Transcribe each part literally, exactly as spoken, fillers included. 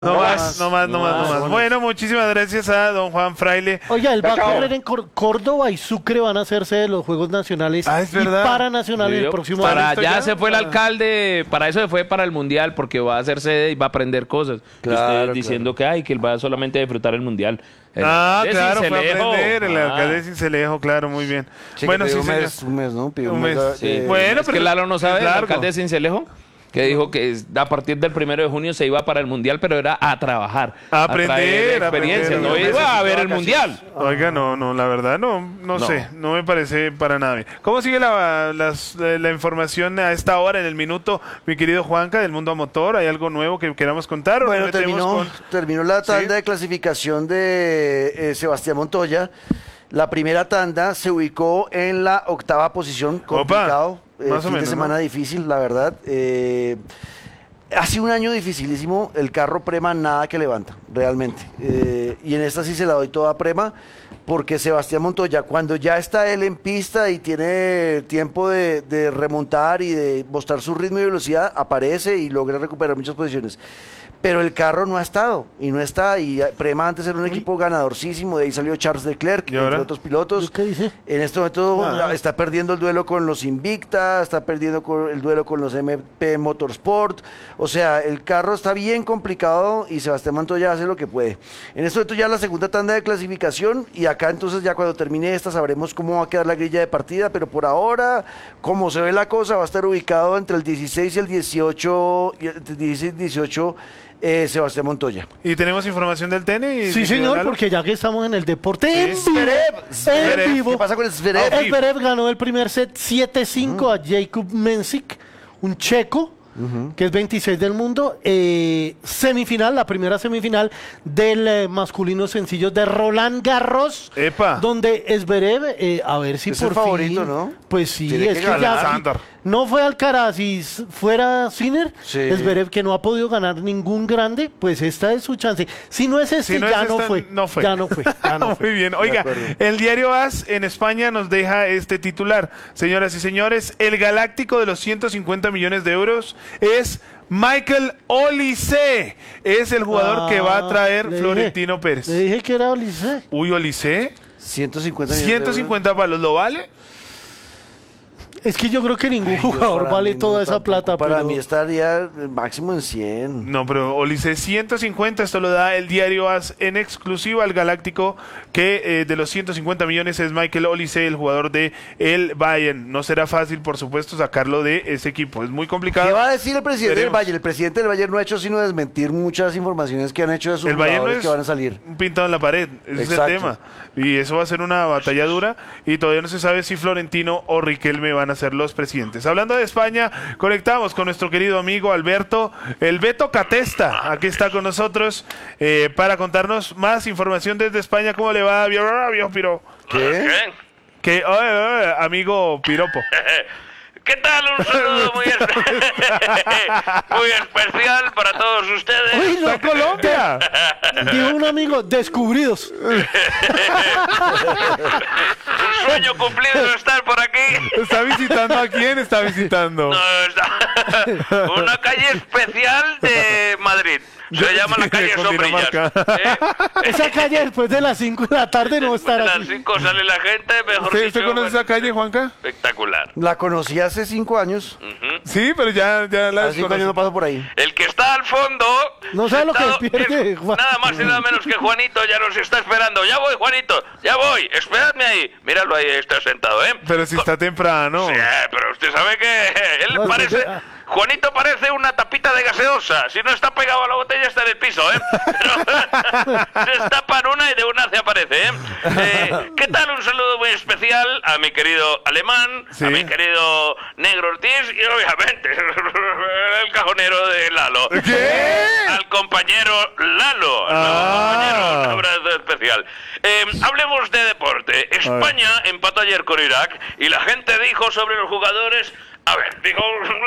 No más, no más, no más, no más. Bueno, muchísimas gracias a don Juan Fraile. Oiga, él va a correr en Cor- Córdoba y Sucre van a hacerse de los Juegos Nacionales ah, es y verdad. Paranacionales el próximo año. Para allá ya? se fue el Para... alcalde, para eso se fue para el Mundial, porque va a hacer sede y va a aprender cosas. Claro, y ustedes claro. diciendo que ay, que él va solamente a disfrutar el Mundial. El Ah, alcalde claro, fue a Cincelejo. aprender, el Ah. alcalde de Cincelejo, claro, muy bien. Sí, bueno, que sí, pidió un señor. mes, un mes, ¿no? Pidió Un mes, eh, Sí. Bueno, es pero que Lalo no es sabe, el largo. alcalde de Cincelejo, que dijo que es- a partir del primero de junio se iba para el Mundial, pero era a trabajar. A aprender, traer a experiencia, aprender. no iba a ver el Necesitaba Mundial. Oiga, no, no, la verdad no, no, No. sé, no me parece para nada bien. ¿Cómo sigue la, las- la información a esta hora, en el minuto, mi querido Juanca, del Mundo Motor? ¿Hay algo nuevo que queramos contar? ¿o Bueno, nos metemos terminó, con- terminó la tanda ¿Sí? de clasificación de eh, Sebastián Montoya. La primera tanda se ubicó en la octava posición, complicado. eh, más o fin menos, de semana ¿no? difícil, la verdad. Eh, ha sido un año dificilísimo. El carro Prema nada que levanta, realmente. Eh, y en esta sí se la doy toda a Prema, porque Sebastián Montoya, cuando ya está él en pista y tiene tiempo de, de remontar y de mostrar su ritmo y velocidad, aparece y logra recuperar muchas posiciones. Pero el carro no ha estado, y no está, y Prema antes era un equipo ganadorcísimo, de ahí salió Charles Leclerc, ¿Y ahora? entre otros pilotos. ¿Qué dice? En este momento Ah. está perdiendo el duelo con los Invicta, está perdiendo con- el duelo con los M P Motorsport. O sea, el carro está bien complicado y Sebastián Montoya hace lo que puede. En este momento ya la segunda tanda de clasificación, y acá entonces ya cuando termine esta sabremos cómo va a quedar la grilla de partida, pero por ahora, como se ve la cosa, va a estar ubicado entre el dieciséis y el dieciocho, y el dieciséis y dieciocho, eh, Sebastián Montoya. ¿Y tenemos información del tenis? Sí, mi querido señor, Lalo? porque ya que estamos en el deporte en Sí. vivo, Zverev, en vivo, ¿Qué pasa con el Zverev? Ah, Zverev ganó el primer set siete cinco a Jakub Mensik, un checo, que es veintiséis del mundo. Eh, semifinal, la primera semifinal del eh, masculino sencillo de Roland Garros. Epa. Donde Zverev, eh, a ver si Es por el favorito, fin, ¿no? Pues sí, Tiene es que que, ganar. ya Alexander. no fue Alcaraz y s- fuera Sinner, Sí. Zverev que no ha podido ganar ningún grande, pues esta es su chance. Si no es este, Si no ya es no, esta, fue, no fue. ya no fue, ya no fue. Muy bien. Oiga, acuerdo. el diario A S en España nos deja este titular. Señoras y señores, el galáctico de los ciento cincuenta millones de euros es Michael Olise. Es el jugador que va a traer Ah, le Florentino dije- Pérez. Le dije que era Olise. Uy, Olise. ciento cincuenta millones de ciento cincuenta palos, ¿lo vale? Es que yo creo que ningún euros. jugador Para vale mí toda no, esa tampoco. plata. Para pero- mí estaría máximo en cien. No, pero Olise ciento cincuenta, esto lo da el diario A S en exclusiva al Galáctico, que eh, de los ciento cincuenta millones es Michael Olise, el jugador de el Bayern. No será fácil, por supuesto, sacarlo de ese equipo. Es muy complicado. ¿Qué va a decir el presidente Veremos. del Bayern? El presidente del Bayern no ha hecho sino desmentir muchas informaciones que han hecho de sus El Bayern no jugadores es que van a salir. un pintado en la pared, ese Exacto. es el tema. Y eso va a ser una batalla dura y todavía no se sabe si Florentino o Riquelme van a ser los presidentes. Hablando de España, conectamos con nuestro querido amigo Alberto, el Beto Catesta. Aquí está con nosotros eh, para contarnos más información desde España. ¿Cómo le va, viejo viejo Piro? ¿Qué? Que, oye, oye, amigo Piropo. ¿Qué tal? Un saludo muy, espe- muy especial para todos ustedes. Uy, no, ¡Está Colombia! dijo un amigo, descubridos. Un sueño cumplido estar por aquí. ¿Está visitando a quién? Está visitando. No, está- Una calle especial de Madrid. Se De- llama la calle con Sombrillas. Dinamarca. ¿eh? Esa calle después de las cinco de la tarde no Después de estará las aquí. cinco sale la gente, mejor ¿Usted, dicho, usted conoce bueno, esa calle, Juanca? espectacular. La conocí hace cinco años. Sí, pero ya, ya la Hace cinco años desconoce. no paso por ahí. El que está al fondo. No sabe lo que sentado, pierde, es Juan. Nada más y nada menos que Juanito ya nos está esperando. Ya voy, Juanito, ya voy. Esperadme ahí. Míralo ahí, está sentado, ¿eh? Pero si está temprano. Sí, pero usted sabe que él No, parece... sí, sí. Juanito parece una tapita de gaseosa. Si no está pegado a la botella está en el piso, ¿eh? Pero se destapan una y de una se aparece, ¿eh? Eh, ¿Qué tal? Un saludo muy especial a mi querido Alemán, Sí. a mi querido Negro Ortiz y obviamente el cajonero de Lalo. ¿Qué? Al compañero Lalo. al nuevo Ah. compañero, un abrazo especial. Eh, hablemos de deporte. España empató ayer con Irak y la gente dijo sobre los jugadores: A ver, dijo...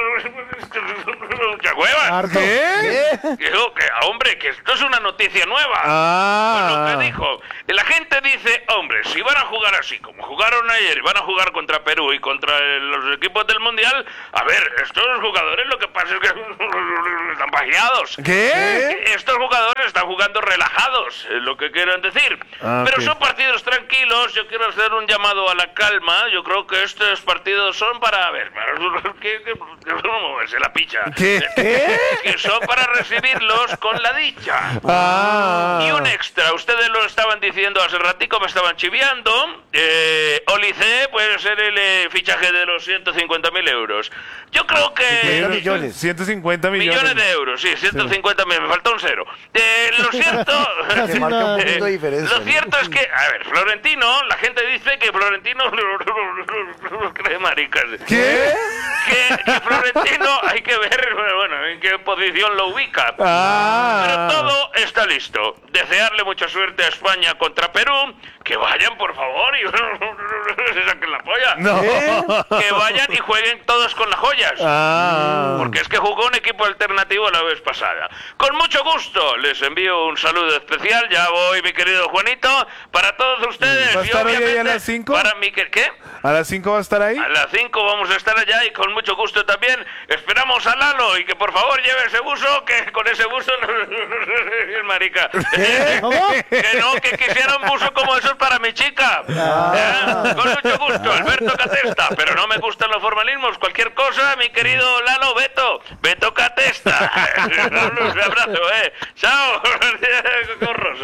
mucha hueva. Harto. ¿Qué? Dijo que, hombre, que esto es una noticia nueva. Ah. Pues lo que dijo. La gente dice, hombre, si van a jugar así como jugaron ayer, van a jugar contra Perú y contra los equipos del Mundial, a ver, estos jugadores lo que pasa es que están pajeados. ¿Qué? Estos jugadores están jugando relajados, es lo que quieren decir. Ah, Pero ok. son partidos tranquilos, yo quiero hacer un llamado a la calma, yo creo que estos partidos son para, a ver, para que, que, que no moverse la picha. ¿Qué? ¿Qué? Que son para recibirlos con la dicha. Ah. Y un extra, ustedes lo estaban diciendo hace ratico, me estaban chiviando. Eh, Olise puede ser el eh, fichaje de los ciento cincuenta mil euros. Yo creo que... cincuenta millones. ciento cincuenta millones. Millones de euros, sí, ciento cincuenta mil, me faltó un cero. Eh, lo cierto... Se marca un eh, punto de diferencia. lo cierto es que, a ver, Florentino, la gente dice que Florentino cree maricas. ¿Qué? Que, que Florentino hay que ver, bueno, en qué posición lo ubica. Ah. Pero todo está listo. Desearle mucha suerte a España contra Perú. Que vayan, por favor, y se saquen la polla. No. Que vayan y jueguen todos con las joyas. Ah. Porque es que jugó un equipo alternativo la vez pasada. Con mucho gusto les envío un saludo especial. Ya voy, mi querido Juanito, para todos ustedes. ¿Va a Y estar hoy ahí a obviamente las cinco? Para mi que- ¿qué? ¿A las cinco va a estar ahí? A las cinco vamos a estar allá y con mucho gusto también esperamos a Lalo y que por favor lleve ese buzo, que con ese buzo el marica. ¿Cómo? Que no, que quisiera un buzo como esos para mi chica. ¿Eh? Con mucho gusto, Alberto Catesta, pero no me gustan los formalismos. Cualquier cosa, mi querido Lalo, Beto, Beto Catesta. Un abrazo, eh. Chao. Corros.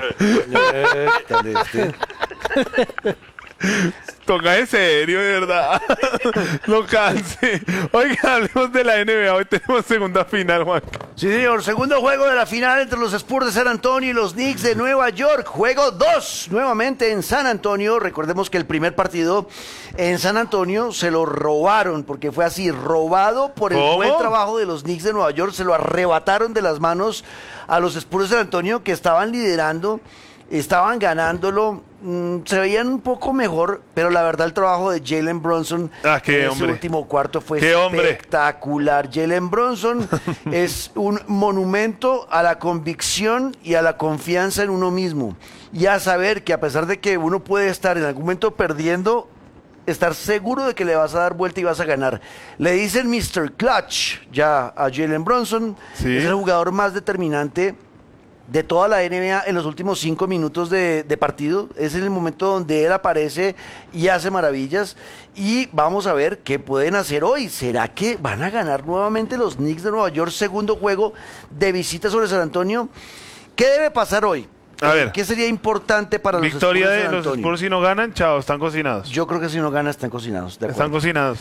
Toca en serio, de verdad. No canse. Oiga, hablemos de la N B A. Hoy tenemos segunda final, Juan. Sí, señor. Segundo juego de la final entre los Spurs de San Antonio y los Knicks de Nueva York. Juego dos, nuevamente en San Antonio. Recordemos que el primer partido en San Antonio se lo robaron, porque fue así, robado por el ¿Cómo? buen trabajo de los Knicks de Nueva York. Se lo arrebataron de las manos a los Spurs de San Antonio, que estaban liderando, estaban ganándolo. Mm, se veían un poco mejor, pero la verdad el trabajo de Jalen Brunson Ah, qué en ese hombre. último cuarto fue Qué hombre. espectacular. Jalen Brunson es un monumento a la convicción y a la confianza en uno mismo. Y a saber que a pesar de que uno puede estar en algún momento perdiendo, estar seguro de que le vas a dar vuelta y vas a ganar. Le dicen mister Clutch ya a Jalen Brunson. Sí. Es el jugador más determinante de toda la N B A en los últimos cinco minutos de, de partido. Es en el momento donde él aparece y hace maravillas. Y vamos a ver qué pueden hacer hoy. ¿Será que van a ganar nuevamente los Knicks de Nueva York? Segundo juego de visita sobre San Antonio. ¿Qué debe pasar hoy? A ver. ¿Qué sería importante para los Victoria Spurs de de San los Antonio? Spurs si no ganan, chao, están cocinados. Yo creo que si no gana están cocinados. De Están acuerdo. cocinados.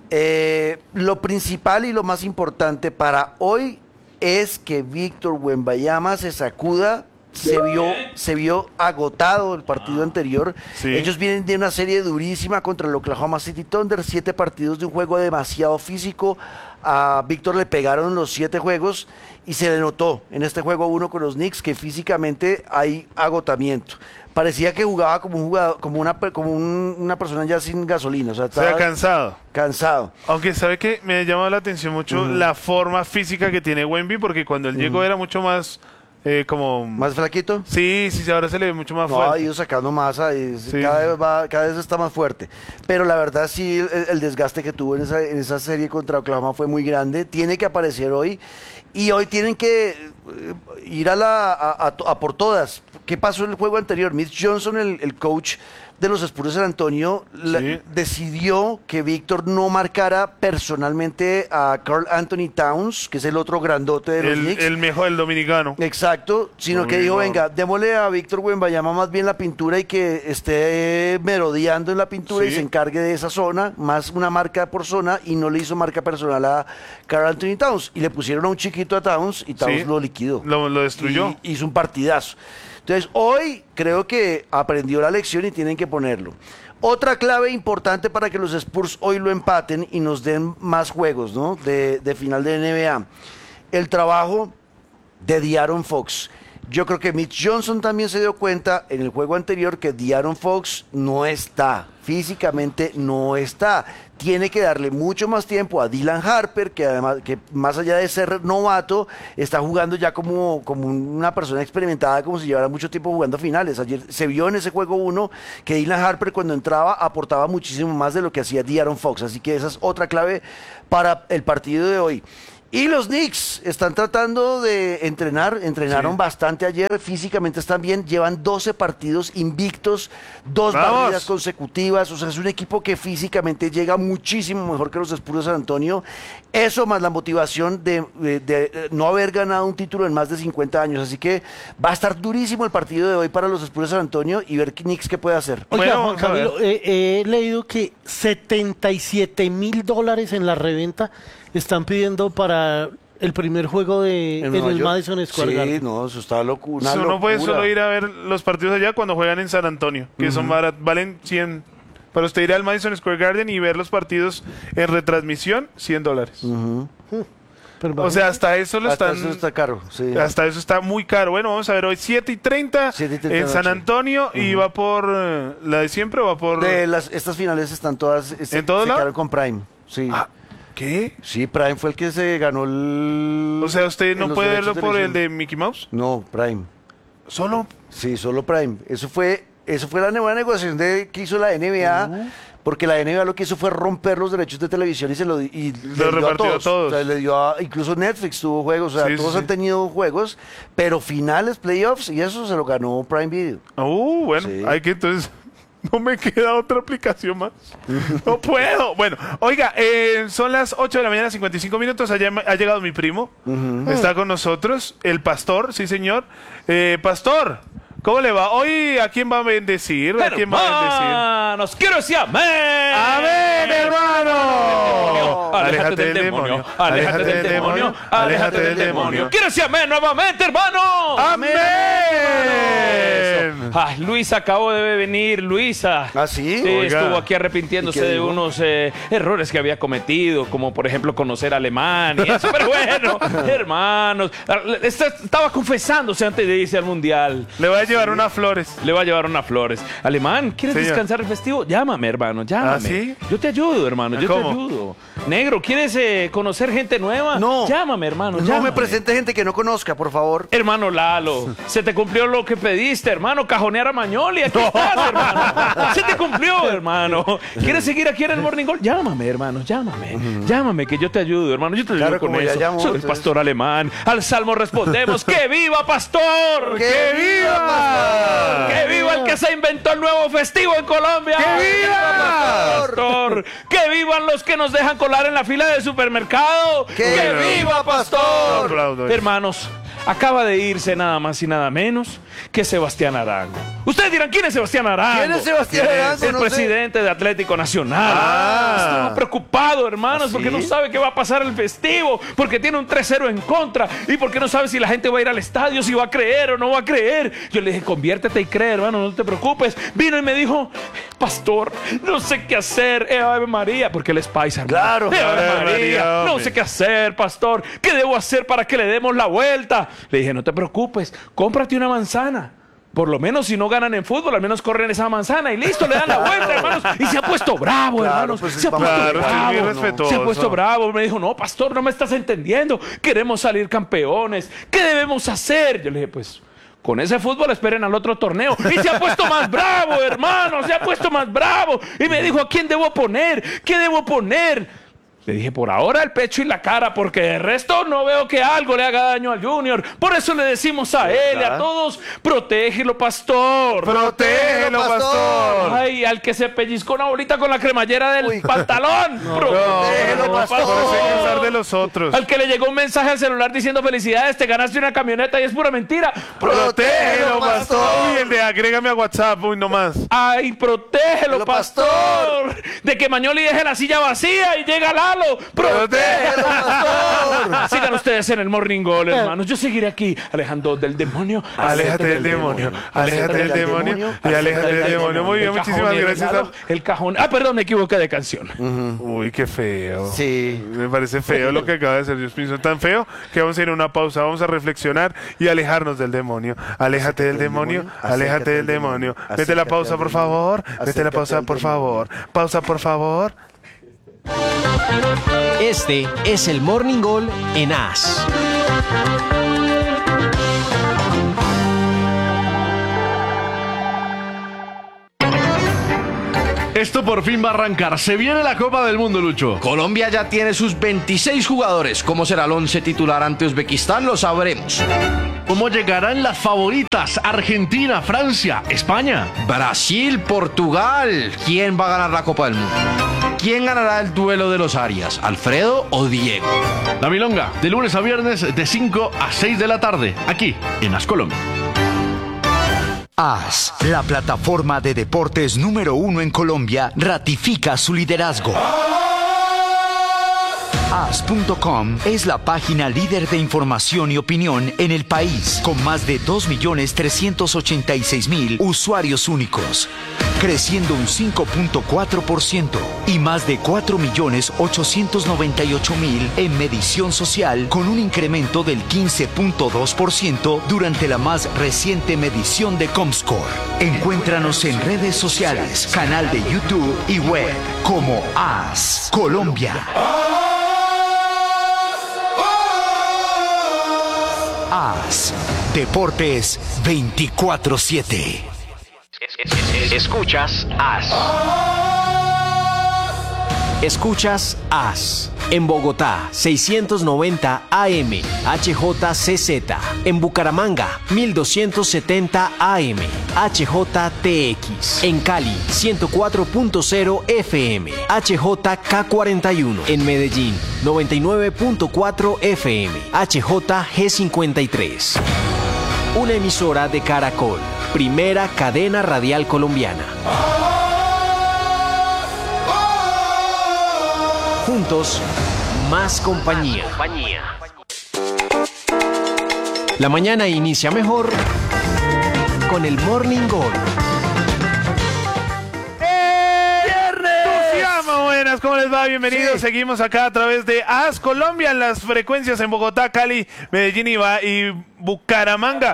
Eh, lo principal y lo más importante para hoy es que Víctor Wembanyama se sacuda. Se vio, se vio agotado el partido anterior. Sí. Ellos vienen de una serie durísima contra el Oklahoma City Thunder, siete partidos de un juego demasiado físico. A Víctor le pegaron los siete juegos y se le notó en este juego uno con los Knicks que físicamente hay agotamiento. Parecía que jugaba como un jugador, como una, pe- como un- una persona ya sin gasolina, o sea, O sea, estaba cansado. cansado. Aunque sabe que me ha llamado la atención mucho la forma física que tiene Wemby, porque cuando él llegó era mucho más eh, como... ¿Más flaquito? Sí, sí, ahora se le ve mucho más No, ha fuerte. ido sacando masa y Sí. cada, vez va, cada vez está más fuerte. Pero la verdad sí, el, el desgaste que tuvo en esa, en esa serie contra Oklahoma fue muy grande. Tiene que aparecer hoy y hoy tienen que eh, ir a, la, a, a to- a por todas. ¿Qué pasó en el juego anterior? Mitch Johnson, el, el coach de los Spurs de San Antonio, la- Sí. decidió que Víctor no marcara personalmente a Karl Anthony Towns, que es el otro grandote de los El, Knicks. el mejor, el dominicano. Exacto, sino que Muy dijo, bien. venga, démosle a Víctor Wembanyama más bien la pintura y que esté merodeando en la pintura y Sí. se encargue de esa zona, más una marca por zona, y no le hizo marca personal a Karl Anthony Towns. Y le pusieron a un chiquito a Towns y Towns Sí. lo liquidó. Lo, lo destruyó. Y hizo un partidazo. Entonces, hoy creo que aprendió la lección y tienen que ponerlo. Otra clave importante para que los Spurs hoy lo empaten y nos den más juegos, ¿no? De, de final de N B A. El trabajo de De'Aaron Fox. Yo creo que Mitch Johnson también se dio cuenta en el juego anterior que De'Aaron Fox no está, físicamente no está. Tiene que darle mucho más tiempo a Dylan Harper, que además, que más allá de ser novato, está jugando ya como, como una persona experimentada, como si llevara mucho tiempo jugando finales. Ayer se vio en ese juego uno que Dylan Harper cuando entraba aportaba muchísimo más de lo que hacía De'Aaron Fox. Así que esa es otra clave para el partido de hoy. Y los Knicks están tratando de entrenar, entrenaron Sí. bastante ayer, físicamente están bien, llevan doce partidos invictos, dos ¡Vamos! barridas consecutivas, o sea, es un equipo que físicamente llega muchísimo mejor que los Spurs de San Antonio. Eso más la motivación de, de- de no haber ganado un título en más de cincuenta años, así que va a estar durísimo el partido de hoy para los Spurs de San Antonio y ver qué Knicks qué puede hacer. Oiga, Bueno, Juan vamos a ver. Camilo, eh, he leído que setenta y siete mil dólares en la reventa están pidiendo para el primer juego de, en, Nueva el York. Madison Square Sí, Garden. no, eso está loco, una Uno no puede locura. solo ir a ver los partidos allá cuando juegan en San Antonio, que son barat- valen cien. Para usted ir al Madison Square Garden y ver los partidos en retransmisión, cien dólares. Pero O sea, hasta eso lo Hasta están... eso está caro, sí. Hasta eso está muy caro. Bueno, vamos a ver hoy siete y treinta siete y treinta en de San noche. Antonio y va por eh, la de siempre o va por... De las, estas finales están todas, eh, se, ¿En todos se lados? quedaron con Prime, sí. Ah, ¿qué? Sí, Prime fue el que se ganó el... O sea, usted en no los puede derechos verlo por el televisión. de Mickey Mouse. No, Prime. Solo. Sí, solo Prime. Eso fue, eso fue la nueva negociación de, que hizo la N B A, porque la N B A lo que hizo fue romper los derechos de televisión y se lo di- y le dio repartió a todos. O sea, le dio a- incluso Netflix tuvo juegos, o sea, Sí, sí, todos sí. han tenido juegos, pero finales, playoffs, y eso se lo ganó Prime Video. Uh, bueno, Sí. hay que entonces... No me queda otra aplicación más. No puedo. Bueno, oiga, eh, son las ocho de la mañana, cincuenta y cinco minutos. Allá ha llegado mi primo. Está con nosotros, el pastor, sí, señor. Eh, pastor, ¿cómo le va? Hoy, ¿a quién va a bendecir? ¿A quién va a bendecir? Hermanos, quiero decir amén. ¡Amén, hermano! Aléjate del demonio, aléjate del demonio, aléjate del demonio. Quiero decir amén nuevamente, hermano. ¡Amén! Ay, Luisa acabó de venir, Luisa. ¿Ah, sí? Sí, Oiga. estuvo aquí arrepintiéndose ¿Y qué de dijo? unos eh, errores que había cometido, como por ejemplo conocer alemán y eso. Pero bueno, hermanos, está- estaba confesándose antes de irse al mundial. Le voy a llevar unas flores. Le va a llevar unas flores. Alemán, ¿quieres Señor. descansar el festivo? Llámame, hermano, llámame. ¿Ah, sí? Yo te ayudo, hermano, yo ¿Cómo? te ayudo. Negro, ¿quieres eh, conocer gente nueva? No. Llámame, hermano, No llámame. me presente gente que no conozca, por favor. Hermano Lalo, se te cumplió lo que pediste, hermano, cajonear a Mañoli, aquí estás, hermano. Se te cumplió, hermano. ¿Quieres seguir aquí en el Morning Call? Llámame, hermano, llámame. Llámame, que yo te ayudo, hermano, yo te ayudo Claro, con como ya eso. llamó, Soy el entonces. pastor alemán. Al salmo respondemos, ¡que viva, pastor! ¡Que viva, pastor! ¡Que viva el que se inventó el nuevo festivo en Colombia! ¡Que viva! pastor! ¡Que vivan los que nos dejan colar en la fila del supermercado! ¡Que ¡Que viva, viva, pastor! Aplaudo eso. Hermanos, acaba de irse nada más y nada menos que Sebastián Arango. Ustedes dirán, ¿quién es Sebastián Arango? ¿Quién es Sebastián ¿Quién es? Arango? El No sé. presidente de Atlético Nacional. Ah. Estaba preocupado, hermanos, ¿Ah, porque sí? no sabe qué va a pasar el festivo, porque tiene un tres cero en contra y porque no sabe si la gente va a ir al estadio, si va a creer o no va a creer. Yo le dije, conviértete y cree, hermano, no te preocupes. Vino y me dijo, pastor, no sé qué hacer. Eh, Ave María, porque él es paisa, hermano. Claro. Eh, Ave Ave María, María, no hombre. sé qué hacer, pastor. ¿Qué debo hacer para que le demos la vuelta? Le dije, no te preocupes, cómprate una manzana. Por lo menos si no ganan en fútbol, al menos corren esa manzana y listo, le dan la vuelta, hermanos. Y se ha puesto bravo, Claro, hermanos. pues, se ha vamos, puesto claro, estoy bravo. muy ¿no? respetuoso. Se ha puesto bravo. Me dijo, no, pastor, no me estás entendiendo. Queremos salir campeones. ¿Qué debemos hacer? Yo le dije, pues, con ese fútbol esperen al otro torneo. Y se ha puesto más bravo, hermano. Se ha puesto más bravo. Y me dijo, ¿a quién debo poner? ¿Qué debo poner? Le dije, por ahora el pecho y la cara, porque de resto no veo que algo le haga daño al Junior. Por eso le decimos a él y a todos, protégelo, pastor. ¡Protégelo, pastor! Ay, al que se pellizcó una bolita con la cremallera del Uy. pantalón. Protégelo, no, pastor. Por eso hay que usar de los otros. Al que le llegó un mensaje al celular diciendo felicidades, te ganaste una camioneta y es pura mentira. ¡Protégelo, pastor! Uy, el de agrégame a WhatsApp, uy, no más. ¡Ay, protégelo, Pero, pastor! pastor. De que Mañoli deje la silla vacía y llega Lalo. ¡Protégelo, pastor! Sigan ustedes en el Morning Goal, hermanos. Yo seguiré aquí, alejando del demonio. Aléjate del demonio, aléjate del demonio y aléjate del demonio. Muy bien, El muchísimas cajón gracias. helado, El cajón. Ah, perdón, me equivoqué de canción. Uy, qué feo. Sí. Me parece feo lo que acaba de hacer Dios pienso tan feo que vamos a ir a una pausa, vamos a reflexionar y alejarnos del demonio. Aléjate del demonio, aléjate del demonio. Vete la pausa, por favor. Vete la pausa, por favor. Pausa, por favor. Este es el Morning Goal en A S. Esto por fin va a arrancar. Se viene la Copa del Mundo, Lucho. Colombia ya tiene sus veintiséis jugadores. ¿Cómo será el once titular ante Uzbekistán? Lo sabremos. ¿Cómo llegarán las favoritas? Argentina, Francia, España. Brasil, Portugal. ¿Quién va a ganar la Copa del Mundo? ¿Quién ganará el duelo de los Arias? ¿Alfredo o Diego? La Milonga, de lunes a viernes de cinco a seis de la tarde, aquí en A S Colombia. A S, la plataforma de deportes número uno en Colombia, ratifica su liderazgo. A S punto com es la página líder de información y opinión en el país, con más de dos millones trescientos ochenta y seis mil usuarios únicos, creciendo un cinco punto cuatro por ciento y más de cuatro millones ochocientos noventa y ocho mil en medición social, con un incremento del quince punto dos por ciento durante la más reciente medición de Comscore. Encuéntranos en redes sociales, canal de YouTube y web como A S Colombia. A S Deportes veinticuatro siete. Escuchas A S. Escuchas A S. En Bogotá, seiscientos noventa A M, H J C Z. En Bucaramanga, mil doscientos setenta A M, H J T X. En Cali, ciento cuatro punto cero F M, H J K cuarenta y uno. En Medellín, noventa y nueve punto cuatro F M, H J G cincuenta y tres. Una emisora de Caracol, primera cadena radial colombiana. Juntos, más compañía. La mañana inicia mejor con el Morning Goal. ¡Viernes! Buenas, ¿cómo les va? Bienvenidos. Sí. Seguimos acá a través de A S Colombia en las frecuencias en Bogotá, Cali, Medellín y, y Bucaramanga.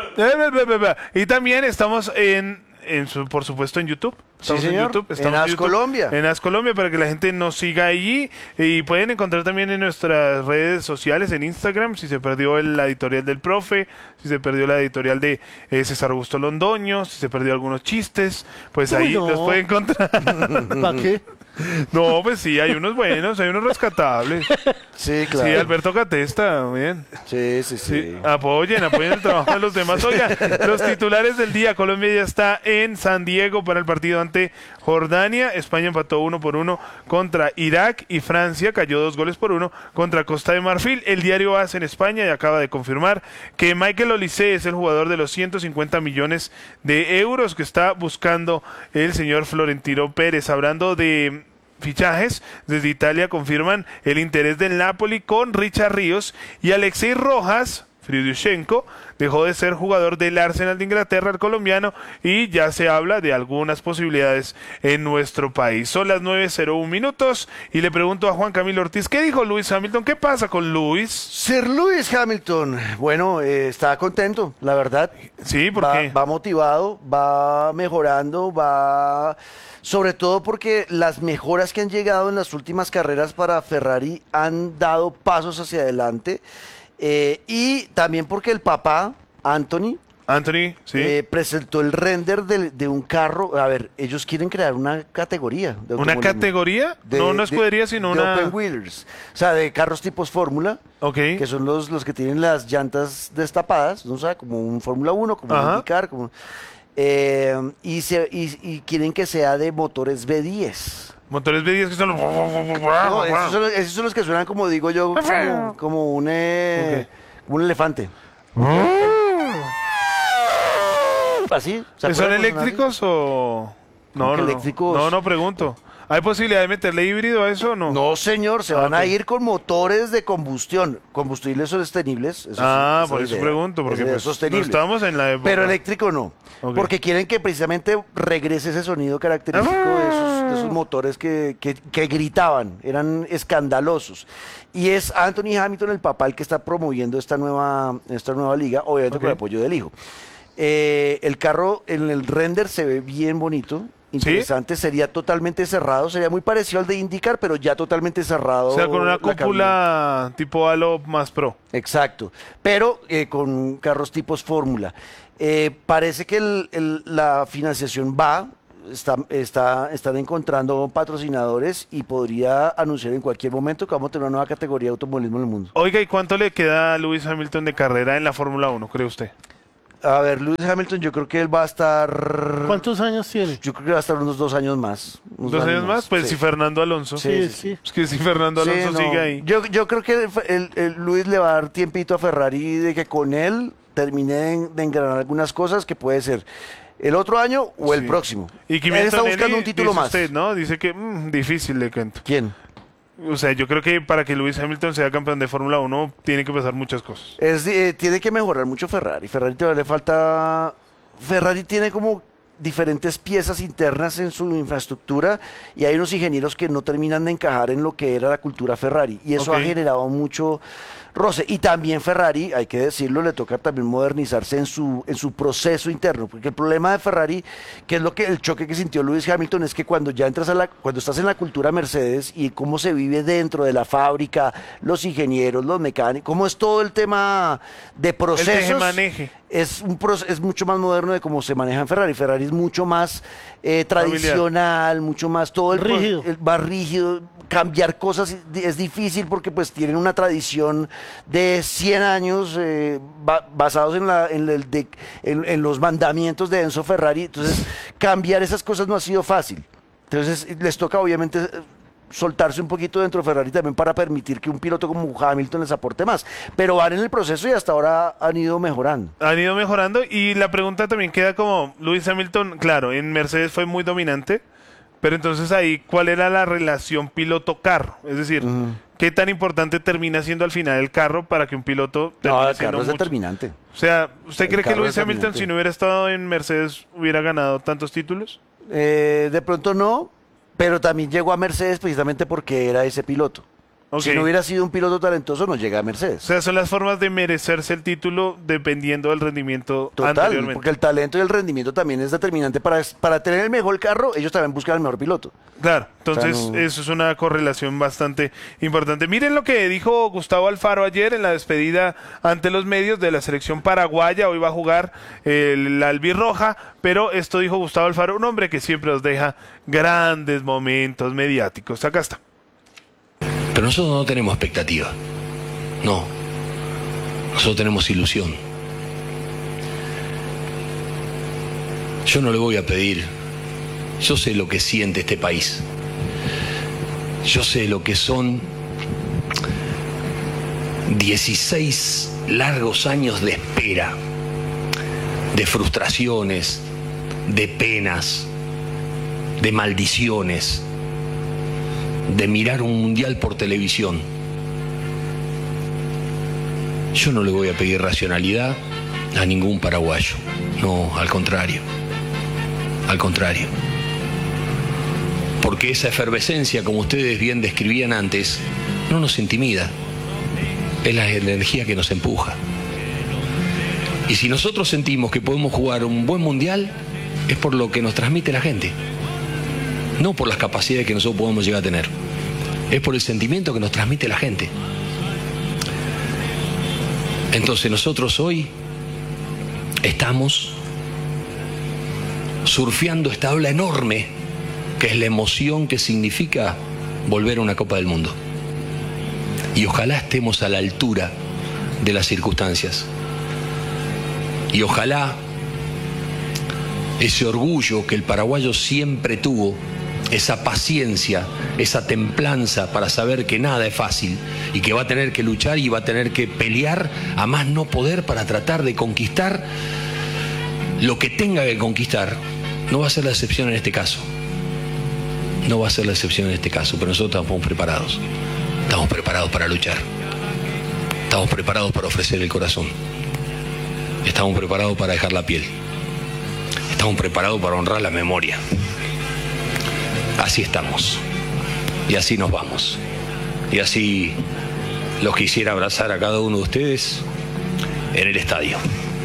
Y también estamos en... En su, por supuesto en YouTube. Estamos sí, señor. En YouTube. Estamos en A S Colombia. En A S Colombia para que la gente nos siga allí. Y pueden encontrar también en nuestras redes sociales, en Instagram, si se perdió el, la editorial del profe, si se perdió la editorial de eh, César Augusto Londoño, si se perdió algunos chistes, pues Uy, ahí no. los pueden encontrar. ¿Para qué? No, pues sí, hay unos buenos, hay unos rescatables. Sí, claro. Sí, Alberto Catesta, bien. Sí, sí, sí, sí. Apoyen, apoyen el trabajo de los demás. Oiga, los titulares del día. Colombia ya está en San Diego para el partido ante Jordania. España empató uno por uno contra Irak y Francia cayó dos goles por uno contra Costa de Marfil. El diario A S en España y acaba de confirmar que Michael Olise es el jugador de los ciento cincuenta millones de euros que está buscando el señor Florentino Pérez. Hablando de fichajes, desde Italia confirman el interés del Napoli con Richard Ríos y Alexei Rojas. Fridyushenko dejó de ser jugador del Arsenal de Inglaterra, el colombiano, y ya se habla de algunas posibilidades en nuestro país. Son las nueve cero uno minutos y le pregunto a Juan Camilo Ortiz, ¿qué dijo Lewis Hamilton? ¿Qué pasa con Lewis? Sir Lewis Hamilton, bueno, eh, está contento, la verdad. Sí, ¿por va, qué? Va motivado, va mejorando, va... Sobre todo porque las mejoras que han llegado en las últimas carreras para Ferrari han dado pasos hacia adelante. Eh, y también porque el papá, Anthony, Anthony, sí. eh, presentó el render de, de un carro. A ver, ellos quieren crear una categoría. De ¿Una categoría? De, no una escudería, de, sino de una... Open Wheelers. O sea, de carros tipos Fórmula. Ok. Que son los, los que tienen las llantas destapadas, ¿no? O sea, como un Fórmula uno, como Ajá. un IndyCar, como... Eh, y, se, y, y quieren que sea de motores V diez. Motores V diez que son los... No, esos son, los, esos son los que suenan como digo yo, como, como, un, eh, okay. como un elefante. así. ¿Se ¿Son acuerdan cuando eléctricos o...? No, ¿Cómo que no, no. eléctricos? No, no pregunto. ¿Hay posibilidad de meterle híbrido a eso o no? No, señor, se Ah, van a ok. ir con motores de combustión, combustibles sostenibles. Eso Ah, sí, por esa eso idea. pregunto, porque Esa idea pues, no sostenible. estamos en la época. Pero eléctrico no, Ok. porque quieren que precisamente regrese ese sonido característico de, esos, de Ah. esos motores que, que- que gritaban, eran escandalosos. Y es Anthony Hamilton, el papá, el que está promoviendo esta nueva, esta nueva liga, obviamente con el Ok. apoyo del hijo. Eh, el carro en el render se ve bien bonito. Interesante, sería totalmente cerrado, sería muy parecido al de IndyCar, pero ya totalmente cerrado. O sea, con una la cabina. cúpula tipo Halo más Pro. Exacto, pero eh, con carros tipos Fórmula. Eh, parece que el- el- la financiación va, está, está- están encontrando patrocinadores y podría anunciar en cualquier momento que vamos a tener una nueva categoría de automovilismo en el mundo. Oiga, ¿y cuánto le queda a Lewis Hamilton de carrera en la Fórmula uno, cree usted? A ver, Lewis Hamilton, yo creo que él va a estar... ¿Cuántos años tiene? Yo creo que va a estar unos dos años más. unos ¿Dos años más? Pues sí. si Fernando Alonso. Sí, Sí, sí. Es que si Fernando Sí, Alonso no. sigue ahí. Yo, yo creo que el, el- el Luis le va a dar tiempito a Ferrari de que con él termine de, de engranar algunas cosas que puede ser el otro año o el Sí. próximo. Y Kimi él está Antonelli, buscando un título dice más. usted, ¿no? Dice que mm, difícil le cuento. ¿Quién? O sea, yo creo que para que Lewis Hamilton sea campeón de Fórmula uno tiene que pasar muchas cosas. Es, eh, tiene que mejorar mucho Ferrari. Ferrari todavía le falta... Ferrari tiene como diferentes piezas internas en su infraestructura y hay unos ingenieros que no terminan de encajar en lo que era la cultura Ferrari y eso Ok. ha generado mucho roce. Y también Ferrari, hay que decirlo, le toca también modernizarse en su, en su proceso interno, porque el problema de Ferrari, que es lo que el choque que sintió Lewis Hamilton, es que cuando ya entras a la, cuando estás en la cultura Mercedes y cómo se vive dentro de la fábrica, los ingenieros, los mecánicos, cómo es todo el tema de procesos. tejemaneje. Es, un proce- es mucho más moderno de cómo se maneja en Ferrari. Ferrari es mucho más eh, tradicional, mucho más todo el, pro- Rígido. el- más rígido. Cambiar cosas es- es difícil porque pues tienen una tradición de cien años eh, ba- basados en, la, en, el de- en- en los mandamientos de Enzo Ferrari. Entonces cambiar esas cosas no ha sido fácil. Entonces les toca obviamente eh, soltarse un poquito dentro de Ferrari también para permitir que un piloto como Hamilton les aporte más. Pero van en el proceso y hasta ahora han ido mejorando. Han ido mejorando y la pregunta también queda como, Lewis Hamilton, claro, en Mercedes fue muy dominante, pero entonces ahí, ¿cuál era la relación piloto-carro? Es decir, ¿qué tan importante termina siendo al final el carro para que un piloto termine No, el siendo carro es mucho? determinante. O sea, ¿usted El cree que carro Lewis es Hamilton, determinante. si no hubiera estado en Mercedes, hubiera ganado tantos títulos? Eh, de pronto no, pero también llegó a Mercedes precisamente porque era ese piloto. Ok. Si no hubiera sido un piloto talentoso, no llega a O Mercedes. sea, son las formas de merecerse el título dependiendo del rendimiento Total, anteriormente. porque el talento y el rendimiento también es determinante. Para, para tener el mejor carro, ellos también buscan el mejor piloto. Claro, entonces O sea, no- eso es una correlación bastante importante. Miren lo que dijo Gustavo Alfaro ayer en la despedida ante los medios de la selección paraguaya. Hoy va a jugar el- la albirroja, pero esto dijo Gustavo Alfaro, un hombre que siempre nos deja grandes momentos mediáticos. Acá está. Pero nosotros no tenemos expectativa. No. Nosotros tenemos ilusión. Yo no le voy a pedir. Yo sé lo que siente este país. Yo sé lo que son dieciséis largos años de espera, de frustraciones, de penas, de maldiciones, de mirar un mundial por televisión. Yo no le voy a pedir racionalidad a ningún paraguayo. No, al contrario. Al contrario. Porque esa efervescencia, como ustedes bien describían antes, no nos intimida. Es la energía que nos empuja. Y si nosotros sentimos que podemos jugar un buen mundial, es por lo que nos transmite la gente. No por las capacidades que nosotros podemos llegar a tener. Es por el sentimiento que nos transmite la gente. Entonces nosotros hoy estamos surfeando esta ola enorme que es la emoción que significa volver a una Copa del Mundo. Y ojalá estemos a la altura de las circunstancias. Y ojalá ese orgullo que el paraguayo siempre tuvo, esa paciencia, esa templanza para saber que nada es fácil y que va a tener que luchar y va a tener que pelear a más no poder para tratar de conquistar lo que tenga que conquistar, no va a ser la excepción en este caso. No va a ser la excepción en este caso, pero nosotros estamos preparados. Estamos preparados para luchar. Estamos preparados para ofrecer el corazón. Estamos preparados para dejar la piel. Estamos preparados para honrar la memoria. Así estamos. Y así nos vamos. Y así los quisiera abrazar a cada uno de ustedes en el estadio.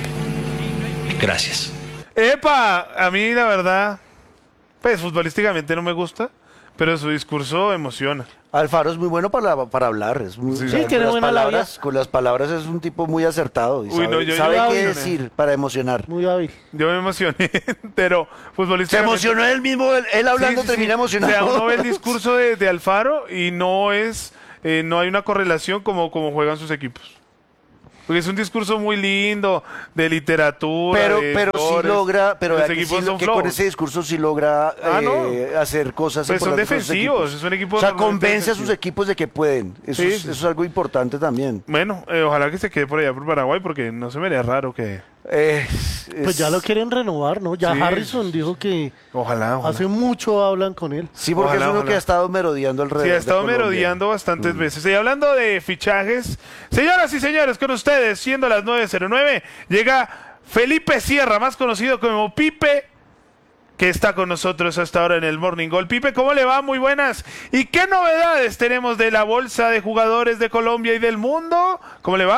Gracias. Epa, a mí la verdad, pues futbolísticamente no me gusta, pero su discurso emociona. Alfaro es muy bueno para, para hablar. Es muy, Sí, o sea, sí, tiene con las buena labia. palabras, con las palabras es un tipo muy acertado. Y Uy, sabe no, yo- sabe yo me qué emocioné. decir para emocionar. Muy hábil. Yo me emocioné, pero Se futbolísticamente... emocionó él mismo, él, él hablando Sí, sí, termina sí. emocionado. O sea, uno ve el discurso de, de Alfaro y no es, eh, no hay una correlación como, como juegan sus equipos. Porque es un discurso muy lindo, de literatura, pero de pero sí flores. logra, pero Los vea que, equipos sí, son que con flojos. ese discurso sí logra Ah, eh, no. hacer cosas Pues son importantes con sus defensivos, equipos. es un equipo O sea, normalmente convence a sus defensivo. equipos de que pueden. Eso, Sí, es, sí. eso es algo importante también. Bueno, eh, ojalá que se quede por allá por Paraguay, porque no se me haría raro que... Eh, Pues es- ya lo quieren renovar, ¿no? Ya Sí. Harrison dijo que Ojalá, ojalá. hace mucho hablan con él. Sí, porque Ojalá, es uno ojalá. que ha estado merodeando alrededor. Sí, ha de estado Colombia. merodeando bastantes veces. Y hablando de fichajes, señoras y señores, con ustedes, siendo las nueve cero nueve, llega Felipe Sierra, más conocido como Pipe, que está con nosotros hasta ahora en el Morning Goal. Pipe, ¿cómo le va? Muy buenas. ¿Y qué novedades tenemos de la bolsa de jugadores de Colombia y del mundo? ¿Cómo le va?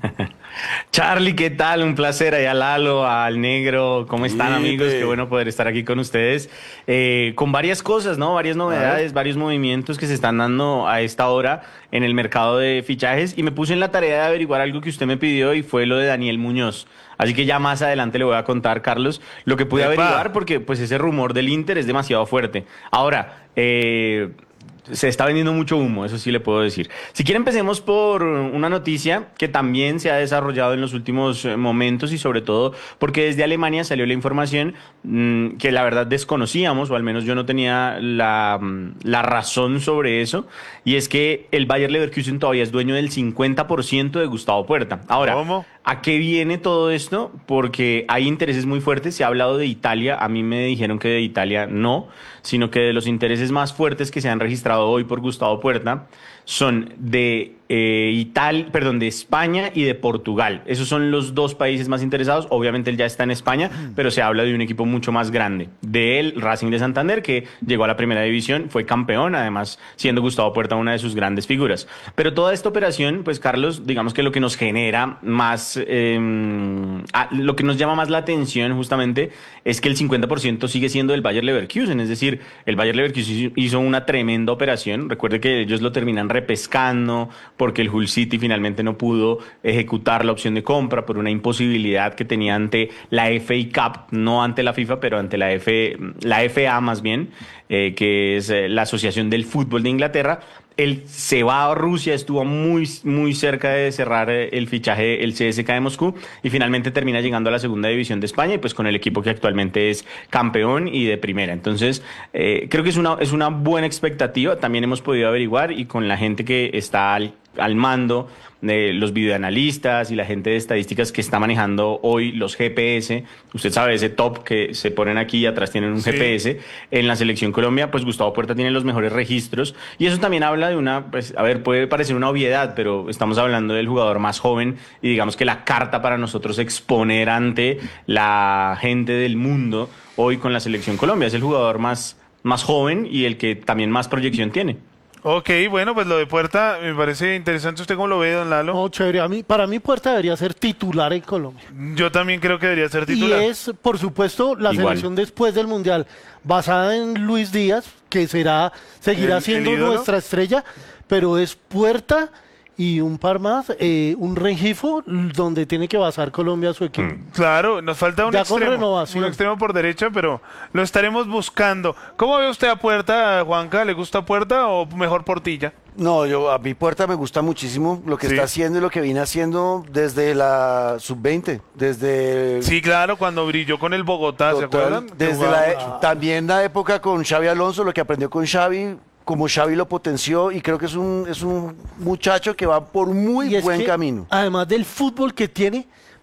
Charlie, ¿qué tal? Un placer. Allá Lalo, al Negro. ¿Cómo están, Pipe. amigos? Qué bueno poder estar aquí con ustedes. Eh, con varias cosas, ¿no? Varias novedades, varios movimientos que se están dando a esta hora en el mercado de fichajes. Y me puse en la tarea de averiguar algo que usted me pidió y fue lo de Daniel Muñoz. Así que ya más adelante le voy a contar, Carlos, lo que pude Epa. averiguar porque pues ese rumor del Inter es demasiado fuerte. Ahora, eh... se está vendiendo mucho humo, eso sí le puedo decir. Si quiere empecemos por una noticia que también se ha desarrollado en los últimos eh, momentos y sobre todo porque desde Alemania salió la información mmm, que la verdad desconocíamos, o al menos yo no tenía la, mm, la razón sobre eso, y es que el Bayer Leverkusen todavía es dueño del cincuenta por ciento de Gustavo Puerta. Ahora, ¿Cómo? ¿a qué viene todo esto? Porque hay intereses muy fuertes. Se ha hablado de Italia. A mí me dijeron que de Italia no, sino que de los intereses más fuertes que se han registrado hoy por Gustavo Puerta son de eh, Italia, perdón, de España y de Portugal. Esos son los dos países más interesados. Obviamente él ya está en España, pero se habla de un equipo mucho más grande. De él, Racing de Santander, que llegó a la primera división, fue campeón, además siendo Gustavo Puerta una de sus grandes figuras. Pero toda esta operación, pues Carlos, digamos que lo que nos genera más, eh, a, lo que nos llama más la atención justamente es que el cincuenta por ciento sigue siendo del Bayer Leverkusen. Es decir, el Bayer Leverkusen hizo una tremenda operación. Recuerde que ellos lo terminan repescando porque el Hull City finalmente no pudo ejecutar la opción de compra por una imposibilidad que tenía ante la F A Cup, no ante la FIFA, pero ante la, F, la F A más bien, eh, que es eh, la Asociación del Fútbol de Inglaterra. Él se va a Rusia, estuvo muy, muy cerca de cerrar el fichaje, el C S K A de Moscú, y finalmente termina llegando a la segunda división de España, y pues con el equipo que actualmente es campeón y de primera. Entonces, eh, creo que es una, es una buena expectativa. También hemos podido averiguar, y con la gente que está al, al mando de los videoanalistas y la gente de estadísticas que está manejando hoy los G P S, usted sabe, ese top que se ponen aquí y atrás tienen un Sí. G P S, en la selección Colombia, pues Gustavo Puerta tiene los mejores registros, y eso también habla de una, pues, a ver, puede parecer una obviedad, pero estamos hablando del jugador más joven, y digamos que la carta para nosotros exponer ante la gente del mundo hoy con la selección Colombia, es el jugador más, más joven y el que también más proyección tiene. Ok, bueno, pues lo de Puerta me parece interesante. ¿Usted cómo lo ve, don Lalo? No, chévere. A mí, para mí Puerta debería ser titular en Colombia. Yo también creo que debería ser Y titular. es, por supuesto, la Igual. selección después del Mundial, basada en Luis Díaz, que será, seguirá El- siendo el ídolo. nuestra estrella, pero es Puerta y un par más, eh, un Rengifo, donde tiene que basar Colombia su equipo. Claro, nos falta un Ya con extremo, renovación. un extremo por derecha, pero lo estaremos buscando. ¿Cómo ve usted a Puerta, Juanca? ¿Le gusta Puerta o mejor Portilla? No, yo a mi Puerta me gusta muchísimo lo que Sí. está haciendo y lo que viene haciendo desde la sub veinte, desde Sí, claro, cuando brilló con el Bogotá, ¿se total, acuerdan? desde Jugaba- la, e- también la época con Xavi Alonso, lo que aprendió con Xavi, como Xavi lo potenció, y creo que es un es un muchacho que va por muy Y es buen que, camino. además del fútbol que tiene,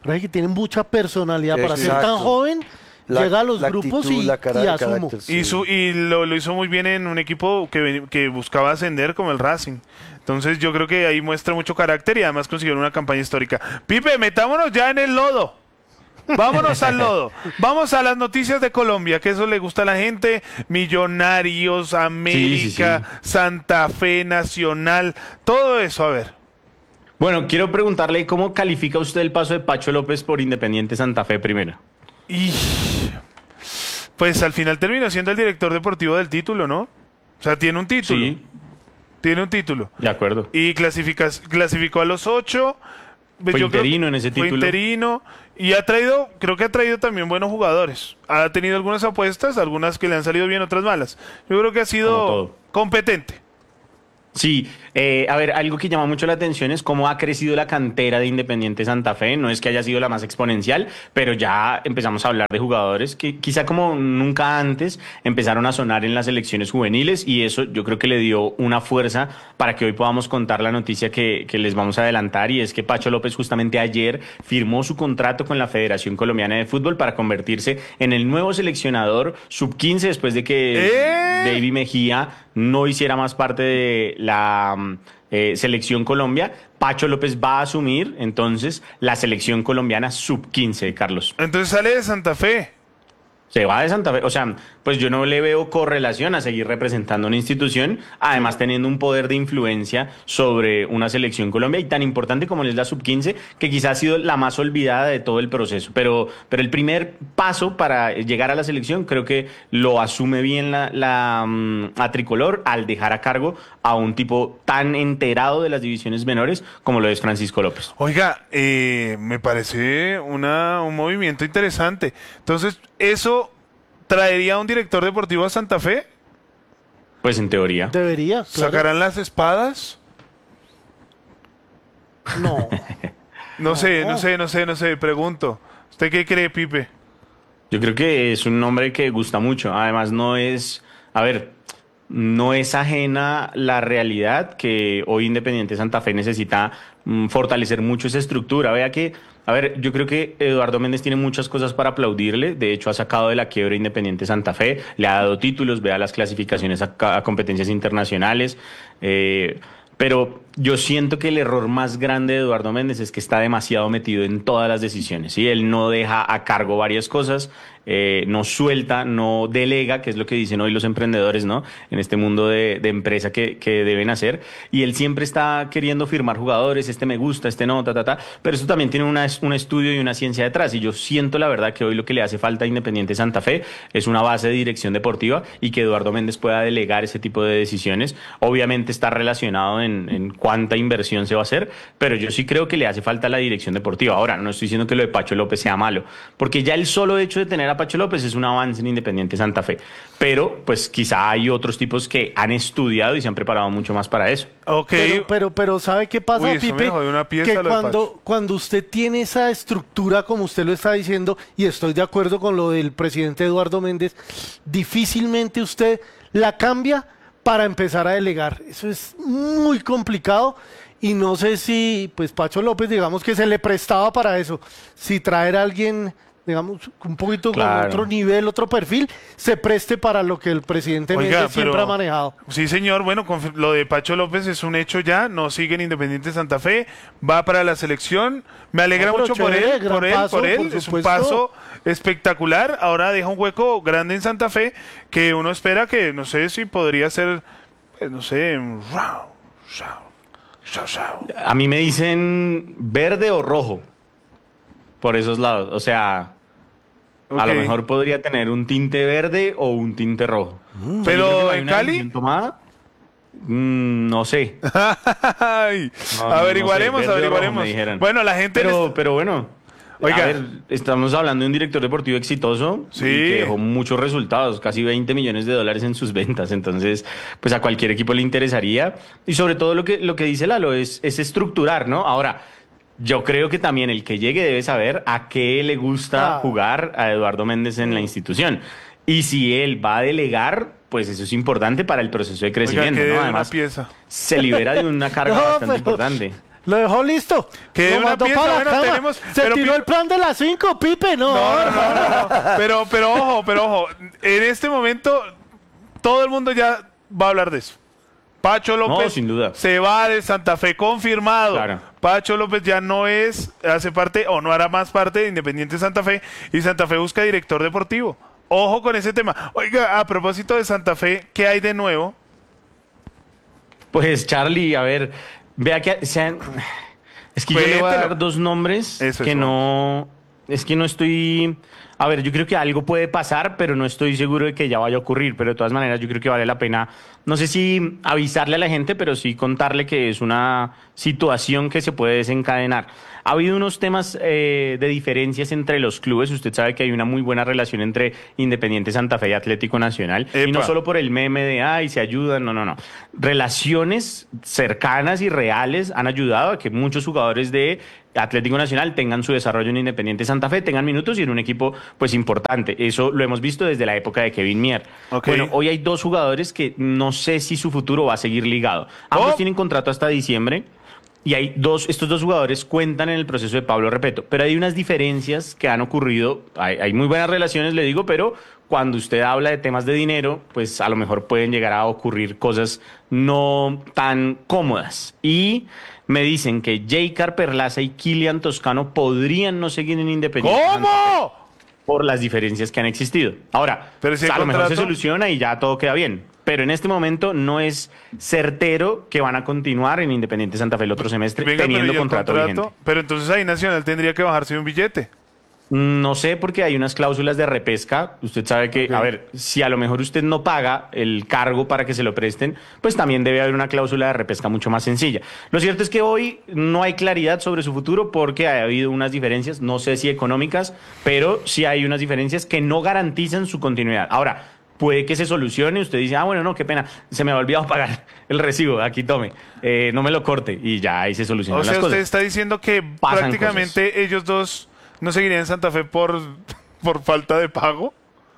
Parece que tiene mucha personalidad para ser Exacto. tan joven. La- llega a los la grupos actitud, y, la cara y de asumo. carácter, sí. Y, su, y lo, lo hizo muy bien en un equipo que, ven- que buscaba ascender como el Racing. Entonces yo creo que ahí muestra mucho carácter y además consiguieron una campaña histórica. Pipe, metámonos ya en el lodo. Vámonos al lodo. Vamos a las noticias de Colombia, que eso le gusta a la gente. Millonarios, América, Sí, sí, Santa Fe, Nacional, todo eso, a ver. Bueno, quiero preguntarle cómo califica usted el paso de Pacho López por Independiente Santa Fe primero. Y pues al final terminó siendo el director deportivo del título, ¿no? O sea, tiene un título. Sí, Tiene un título. de acuerdo. Y clasifica, clasificó a los ocho. Fue Yo creo interino que en ese fue título. interino. Y ha traído, creo que ha traído también buenos jugadores. Ha tenido algunas apuestas, algunas que le han salido bien, otras malas. Yo creo que ha Como sido todo. competente. Sí, eh, a ver, algo que llama mucho la atención es cómo ha crecido la cantera de Independiente Santa Fe. No es que haya sido la más exponencial, pero ya empezamos a hablar de jugadores que quizá como nunca antes empezaron a sonar en las selecciones juveniles y eso yo creo que le dio una fuerza para que hoy podamos contar la noticia que, que les vamos a adelantar y es que Pacho López justamente ayer firmó su contrato con la Federación Colombiana de Fútbol para convertirse en el nuevo seleccionador sub quince después de que ¡Eh! David Mejía no hiciera más parte de la mm, eh, selección Colombia. Pacho López va a asumir entonces la selección colombiana sub quince, Carlos. Entonces sale de Santa Fe. Se va de Santa Fe, o sea, pues yo no le veo correlación a seguir representando una institución, además teniendo un poder de influencia sobre una selección Colombia y tan importante como es la sub quince, que quizás ha sido la más olvidada de todo el proceso. Pero, pero el primer paso para llegar a la selección creo que lo asume bien la, la um, a Tricolor al dejar a cargo a un tipo tan enterado de las divisiones menores como lo es Francisco López. Oiga, eh, me parece una, un movimiento interesante. Entonces, ¿eso traería a un director deportivo a Santa Fe? Pues en teoría. Debería. claro. ¿Sacarán las espadas? No. No sé, no sé, no sé, no sé, pregunto. ¿Usted qué cree, Pipe? Yo creo que es un nombre que gusta mucho. Además, no es, a ver, no es ajena la realidad que hoy Independiente Santa Fe necesita mm, fortalecer mucho esa estructura. Vea que, a ver, yo creo que Eduardo Méndez tiene muchas cosas para aplaudirle. De hecho, ha sacado de la quiebra Independiente Santa Fe, le ha dado títulos, vea las clasificaciones a, a competencias internacionales. Eh, Pero yo siento que el error más grande de Eduardo Méndez es que está demasiado metido en todas las decisiones. ¿Sí? Él no deja a cargo varias cosas, eh, no suelta, no delega, que es lo que dicen hoy los emprendedores, ¿no? En este mundo de, de empresa que, que deben hacer. Y él siempre está queriendo firmar jugadores, este me gusta, este no, ta, ta, ta. Pero eso también tiene una, un estudio y una ciencia detrás. Y yo siento la verdad que hoy lo que le hace falta a Independiente Santa Fe es una base de dirección deportiva y que Eduardo Méndez pueda delegar ese tipo de decisiones. Obviamente está relacionado en, en cuánta inversión se va a hacer, pero yo sí creo que le hace falta la dirección deportiva. Ahora, no estoy diciendo que lo de Pacho López sea malo, porque ya el solo hecho de tener a Pacho López es un avance en Independiente Santa Fe. Pero, pues quizá hay otros tipos que han estudiado y se han preparado mucho más para eso. Ok. Pero, pero, pero ¿sabe qué pasa, Uy, eso me Pipe? jodió una pieza que lo de cuando, Pacho. cuando usted tiene esa estructura, como usted lo está diciendo, y estoy de acuerdo con lo del presidente Eduardo Méndez, difícilmente usted la cambia para empezar a delegar. Eso es muy complicado y no sé si, pues Pacho López, digamos que se le prestaba para eso. Si traer a alguien, digamos, un poquito Claro. con otro nivel, otro perfil, se preste para lo que el presidente Oiga, Méndez siempre pero- ha manejado. Sí, señor. Bueno, confi- lo de Pacho López es un hecho ya. No sigue en Independiente Santa Fe. Va para la selección. Me alegra No, pero mucho por chévere, él, gran por él, paso, por él. por Es un supuesto. paso espectacular. Ahora deja un hueco grande en Santa Fe que uno espera que, no sé si podría ser, eh, no sé, un rau, rau, rau, rau. A mí me dicen verde o rojo por esos lados. O sea, a lo Ok. mejor podría tener un tinte verde o un tinte rojo. O sea, Pero yo creo que hay en una Cali- decisión tomada. Mm, no sé. Ay, No, no, averiguaremos, no sé, verde o rojo, averiguaremos. me dijeron. Bueno, la gente... Pero, les- pero bueno. Oiga. A ver, estamos hablando de un director deportivo exitoso Sí. y que dejó muchos resultados, casi veinte millones de dólares en sus ventas. Entonces, pues a cualquier equipo le interesaría. Y sobre todo lo que, lo que dice Lalo es, es estructurar, ¿no? Ahora, yo creo que también el que llegue debe saber a qué le gusta Ah. jugar a Eduardo Méndez en la institución. Y si él va a delegar, pues eso es importante para el proceso de Oiga, crecimiento, que ¿no? una Además, pieza. se libera de una carga No, bastante pero- importante. Lo dejó listo. Que de Lo una mandó pieza, para la bueno, cama. tenemos- Se pero tiró Pipe- el plan de las cinco, Pipe. No, No, no, no, no, no. Pero, pero ojo, pero ojo. En este momento, todo el mundo ya va a hablar de eso. Pacho López No, sin duda. se va de Santa Fe, confirmado. Claro. Pacho López ya no es, hace parte o no hará más parte de Independiente Santa Fe y Santa Fe busca director deportivo. Ojo con ese tema. Oiga, a propósito de Santa Fe, ¿qué hay de nuevo? Pues Charlie, a ver, vea que sean... Es que yo le voy a Cuéntelo. dar dos nombres Eso que es, no... Es que no estoy... A ver, yo creo que algo puede pasar, pero no estoy seguro de que ya vaya a ocurrir. Pero de todas maneras, yo creo que vale la pena, no sé si avisarle a la gente, pero sí contarle que es una situación que se puede desencadenar. Ha habido unos temas eh, de diferencias entre los clubes. Usted sabe que hay una muy buena relación entre Independiente Santa Fe y Atlético Nacional. Y no Epa. solo por el meme de, ay, se ayudan. No, no, no. Relaciones cercanas y reales han ayudado a que muchos jugadores de Atlético Nacional tengan su desarrollo en Independiente Santa Fe, tengan minutos y en un equipo pues importante. Eso lo hemos visto desde la época de Kevin Mier. Ok. Bueno, hoy hay dos jugadores que no sé si su futuro va a seguir ligado. Ambos Oh. tienen contrato hasta diciembre. Y hay dos, estos dos jugadores cuentan en el proceso de Pablo Repeto, pero hay unas diferencias que han ocurrido, hay, hay muy buenas relaciones, le digo, pero cuando usted habla de temas de dinero, pues a lo mejor pueden llegar a ocurrir cosas no tan cómodas. Y me dicen que Jaycar Perlaza y Kilian Toscano podrían no seguir en Independiente ¿Cómo? por las diferencias que han existido. Ahora, Pero si hay a lo mejor se contrato- soluciona y ya todo queda bien. Pero en este momento no es certero que van a continuar en Independiente Santa Fe el otro semestre Venga, pero teniendo ¿y el contrato, vigente. Pero entonces ahí Nacional tendría que bajarse un billete. No sé, porque hay unas cláusulas de repesca. Usted sabe que, Ok. a ver, si a lo mejor usted no paga el cargo para que se lo presten, pues también debe haber una cláusula de repesca mucho más sencilla. Lo cierto es que hoy no hay claridad sobre su futuro porque ha habido unas diferencias, no sé si económicas, pero sí hay unas diferencias que no garantizan su continuidad. Ahora, puede que se solucione, usted dice, ah, bueno, no, qué pena, se me ha olvidado pagar el recibo, aquí tome, eh, no me lo corte, y ya ahí se solucionan O sea, las usted cosas. está diciendo que Pasan prácticamente ellos dos no seguirían en Santa Fe por, por falta de pago.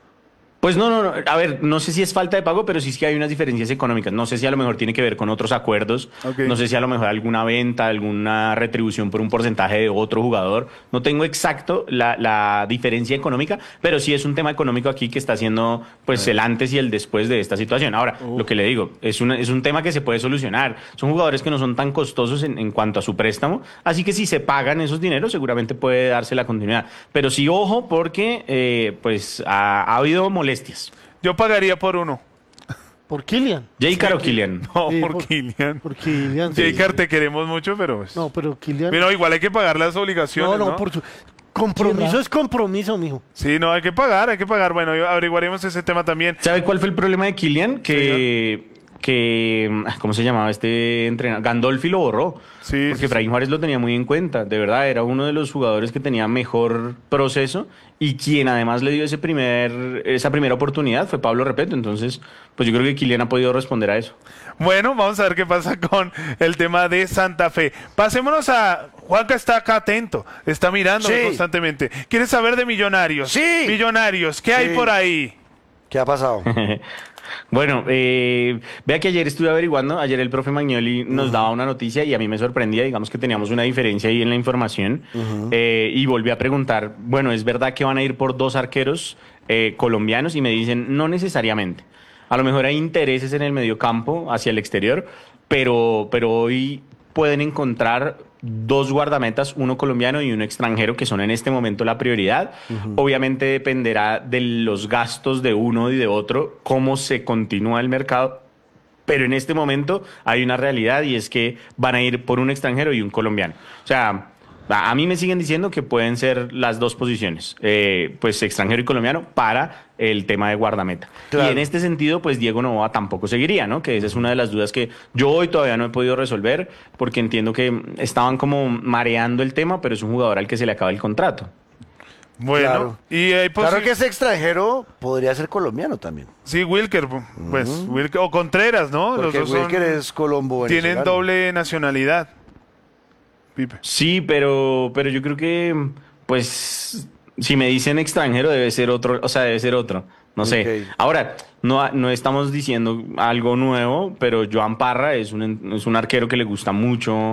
Pues no, no, no, a ver, no sé si es falta de pago, pero sí es que hay unas diferencias económicas. No sé si a lo mejor tiene que ver con otros acuerdos, Ok. no sé si a lo mejor alguna venta, alguna retribución por un porcentaje de otro jugador. No tengo exacto la, la diferencia económica, pero sí es un tema económico aquí que está haciendo pues el antes y el después de esta situación. Ahora, lo que le digo, es, una, es un tema que se puede solucionar. Son jugadores que no son tan costosos en, en cuanto a su préstamo, así que si se pagan esos dineros seguramente puede darse la continuidad. Pero sí, ojo, porque eh, pues ha, ha habido molestias. Yo pagaría por uno. Por Kilian. Jaycar o Kilian. No, Sí, por, por- Kilian. Por Kilian. sí. Jaycar, te queremos mucho, pero... pues- No, pero Kilian. Pero igual hay que pagar las obligaciones, no, ¿no? no, por su. Compromiso es compromiso, mijo. Sí, no, hay que pagar, hay que pagar. Bueno, averiguaremos ese tema también. ¿Sabe cuál fue el problema de Kilian? Que, que ¿cómo se llamaba este entrenador? Gandolfi lo borró. Sí, porque sí, Efraín Juárez lo tenía muy en cuenta. De verdad, era uno de los jugadores que tenía mejor proceso y quien además le dio ese primer, esa primera oportunidad fue Pablo Repeto. Entonces, pues yo creo que Kilian ha podido responder a eso. Bueno, vamos a ver qué pasa con el tema de Santa Fe. Pasémonos a... Juanca está acá atento, está mirando Sí. constantemente. ¿Quieres saber de Millonarios? Sí. Millonarios, ¿qué hay Sí. por ahí? ¿Qué ha pasado? Bueno, eh, vea que ayer estuve averiguando, ayer el profe Magnoli nos daba una noticia y a mí me sorprendía, digamos que teníamos una diferencia ahí en la información eh, y volví a preguntar, bueno, ¿es verdad que van a ir por dos arqueros eh, colombianos? Y me dicen, no necesariamente. A lo mejor hay intereses en el mediocampo hacia el exterior, pero, pero hoy pueden encontrar dos guardametas, uno colombiano y uno extranjero, que son en este momento la prioridad. Obviamente dependerá de los gastos de uno y de otro, cómo se continúa el mercado. Pero en este momento hay una realidad y es que van a ir por un extranjero y un colombiano. O sea, a a mí me siguen diciendo que pueden ser las dos posiciones, eh, pues extranjero y colombiano para el tema de guardameta. Claro. Y en este sentido, pues Diego Novoa tampoco seguiría, ¿no? Que esa es una de las dudas que yo hoy todavía no he podido resolver porque entiendo que estaban como mareando el tema, pero es un jugador al que se le acaba el contrato. Bueno, Claro. y hay Claro posi- que ese extranjero podría ser colombiano también. Sí, Wilker, pues, Wilker- o Contreras, ¿no? Porque Los dos son- Wilker es colombo tienen venezolano. doble nacionalidad. Pipe. Sí, pero, pero yo creo que, pues, si me dicen extranjero debe ser otro, o sea, debe ser otro. No sé. Ok. Ahora, no, no estamos diciendo algo nuevo, pero Joan Parra es un, es un arquero que le gusta mucho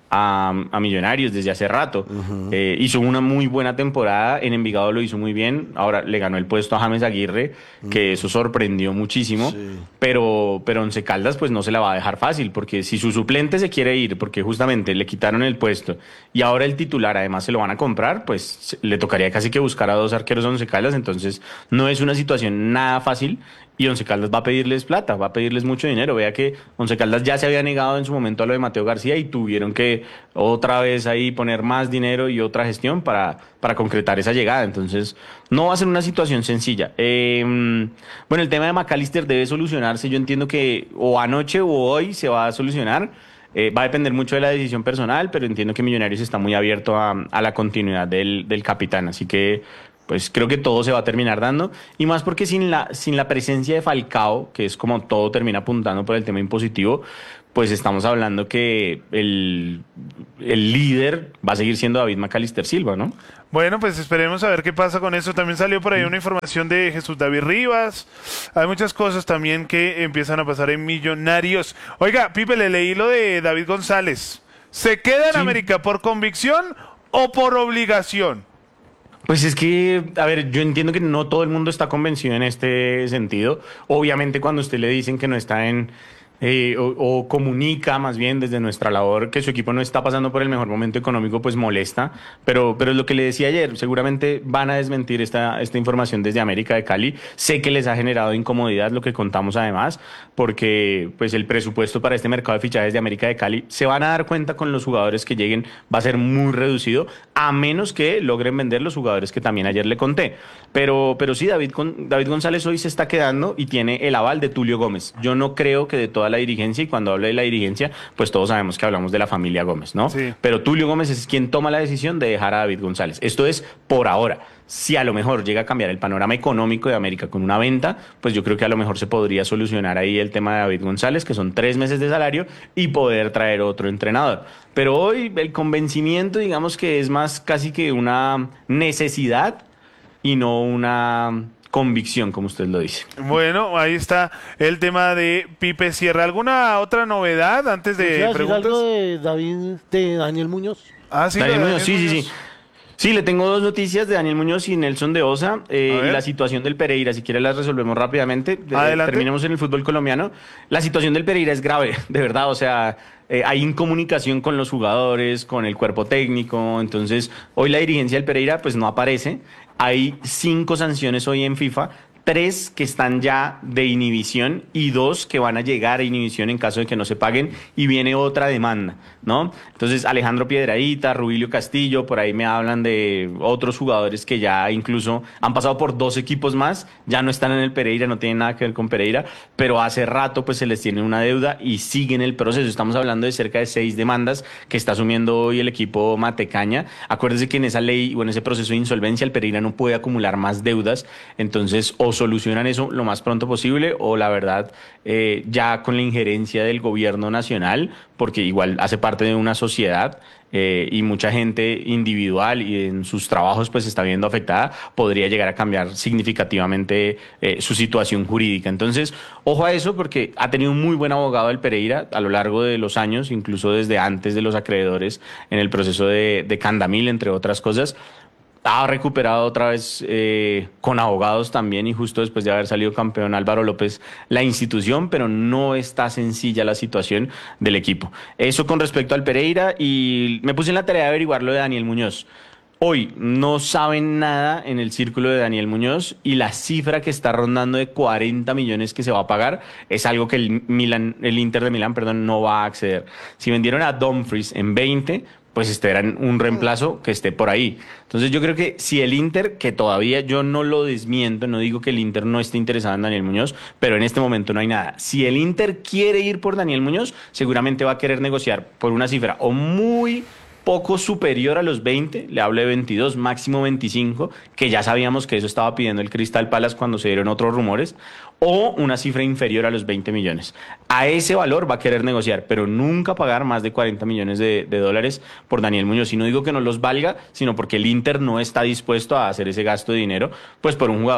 a, a Millonarios desde hace rato. Uh-huh. Eh, hizo una muy buena temporada, en Envigado lo hizo muy bien, ahora le ganó el puesto a James Aguirre, uh-huh. que eso sorprendió muchísimo, sí. pero, pero Once Caldas pues no se la va a dejar fácil, porque si su suplente se quiere ir, porque justamente le quitaron el puesto, y ahora el titular además se lo van a comprar, pues le tocaría casi que buscar a dos arqueros a Once Caldas, entonces no es una situación nada fácil, y Once Caldas va a pedirles plata, va a pedirles mucho dinero. Vea que Once Caldas ya se había negado en su momento a lo de Mateo García y tuvieron que otra vez ahí poner más dinero y otra gestión para, para concretar esa llegada. Entonces, no va a ser una situación sencilla. Eh, bueno, el tema de McAllister debe solucionarse. Yo entiendo que o anoche o hoy se va a solucionar. Eh, va a depender mucho de la decisión personal, pero entiendo que Millonarios está muy abierto a, a la continuidad del, del capitán. Así que pues creo que todo se va a terminar dando, y más porque sin la, sin la presencia de Falcao, que es como todo termina apuntando por el tema impositivo, pues estamos hablando que el, el líder va a seguir siendo David McAllister Silva, ¿no? Bueno, pues esperemos a ver qué pasa con eso. También salió por ahí una información de Jesús David Rivas. Hay muchas cosas también que empiezan a pasar en Millonarios. Oiga, Pipe, le leí lo de David González. ¿Se queda en sí. América por convicción o por obligación? Pues es que, a ver, yo entiendo que no todo el mundo está convencido en este sentido. Obviamente cuando a usted le dicen que no está en... Eh, o, o comunica más bien desde nuestra labor que su equipo no está pasando por el mejor momento económico, pues molesta, pero, pero es lo que le decía ayer, seguramente van a desmentir esta, esta información desde América de Cali. Sé que les ha generado incomodidad lo que contamos además, porque pues el presupuesto para este mercado de fichajes de América de Cali, se van a dar cuenta con los jugadores que lleguen, va a ser muy reducido, a menos que logren vender los jugadores que también ayer le conté. Pero, pero sí, David, David González hoy se está quedando y tiene el aval de Tulio Gómez. Yo no creo que de toda la dirigencia, y cuando hablo de la dirigencia, pues todos sabemos que hablamos de la familia Gómez, ¿no? Sí. Pero Tulio Gómez es quien toma la decisión de dejar a David González. Esto es por ahora. Si a lo mejor llega a cambiar el panorama económico de América con una venta, pues yo creo que a lo mejor se podría solucionar ahí el tema de David González, que son tres meses de salario, y poder traer otro entrenador. Pero hoy el convencimiento, digamos que es más casi que una necesidad y no una convicción, como usted lo dice. Bueno, ahí está el tema de Pipe Sierra. ¿Alguna otra novedad antes de preguntas? ¿Algo de David, de Daniel Muñoz? Ah, sí, Daniel Daniel Muñoz, sí, Muñoz. sí, sí. Sí, le tengo dos noticias de Daniel Muñoz y Nelson de Osa. Eh, y la situación del Pereira, si quiere las resolvemos rápidamente. Adelante. Terminemos en el fútbol colombiano. La situación del Pereira es grave, de verdad, o sea... Eh, hay incomunicación con los jugadores, con el cuerpo técnico, entonces hoy la dirigencia del Pereira pues no aparece. Hay cinco sanciones hoy en FIFA, tres que están ya de inhibición y dos que van a llegar a inhibición en caso de que no se paguen, y viene otra demanda, ¿no? Entonces Alejandro Piedradita, Rubilio Castillo, por ahí me hablan de otros jugadores que ya incluso han pasado por dos equipos más, ya no están en el Pereira, no tienen nada que ver con Pereira, pero hace rato pues se les tiene una deuda y siguen el proceso. Estamos hablando de cerca de seis demandas que está asumiendo hoy el equipo Matecaña. Acuérdense que en esa ley o en ese proceso de insolvencia el Pereira no puede acumular más deudas, entonces o solucionan eso lo más pronto posible o la verdad eh, ya con la injerencia del gobierno nacional, porque igual hace parte de una sociedad eh, y mucha gente individual y en sus trabajos pues está viendo afectada, podría llegar a cambiar significativamente eh, su situación jurídica. Entonces, ojo a eso, porque ha tenido un muy buen abogado el Pereira a lo largo de los años, incluso desde antes de los acreedores en el proceso de, de Candamil, entre otras cosas. Ha recuperado otra vez eh, con abogados también, y justo después de haber salido campeón Álvaro López la institución, pero no está sencilla la situación del equipo. Eso con respecto al Pereira, y me puse en la tarea de averiguar lo de Daniel Muñoz. Hoy no saben nada en el círculo de Daniel Muñoz, y la cifra que está rondando de cuarenta millones que se va a pagar es algo que el Milan, el Inter de Milán, perdón, no va a acceder. Si vendieron a Dumfries en veinte, pues esperan un reemplazo que esté por ahí. Entonces yo creo que si el Inter, que todavía yo no lo desmiento, no digo que el Inter no esté interesado en Daniel Muñoz, pero en este momento no hay nada. Si el Inter quiere ir por Daniel Muñoz, seguramente va a querer negociar por una cifra o muy poco superior a los veinte, le hablo de veintidós, máximo veinticinco, que ya sabíamos que eso estaba pidiendo el Crystal Palace cuando se dieron otros rumores, o una cifra inferior a los veinte millones. A ese valor va a querer negociar, pero nunca pagar más de cuarenta millones de, de dólares por Daniel Muñoz. Y no digo que no los valga, sino porque el Inter no está dispuesto a hacer ese gasto de dinero, pues por un jugador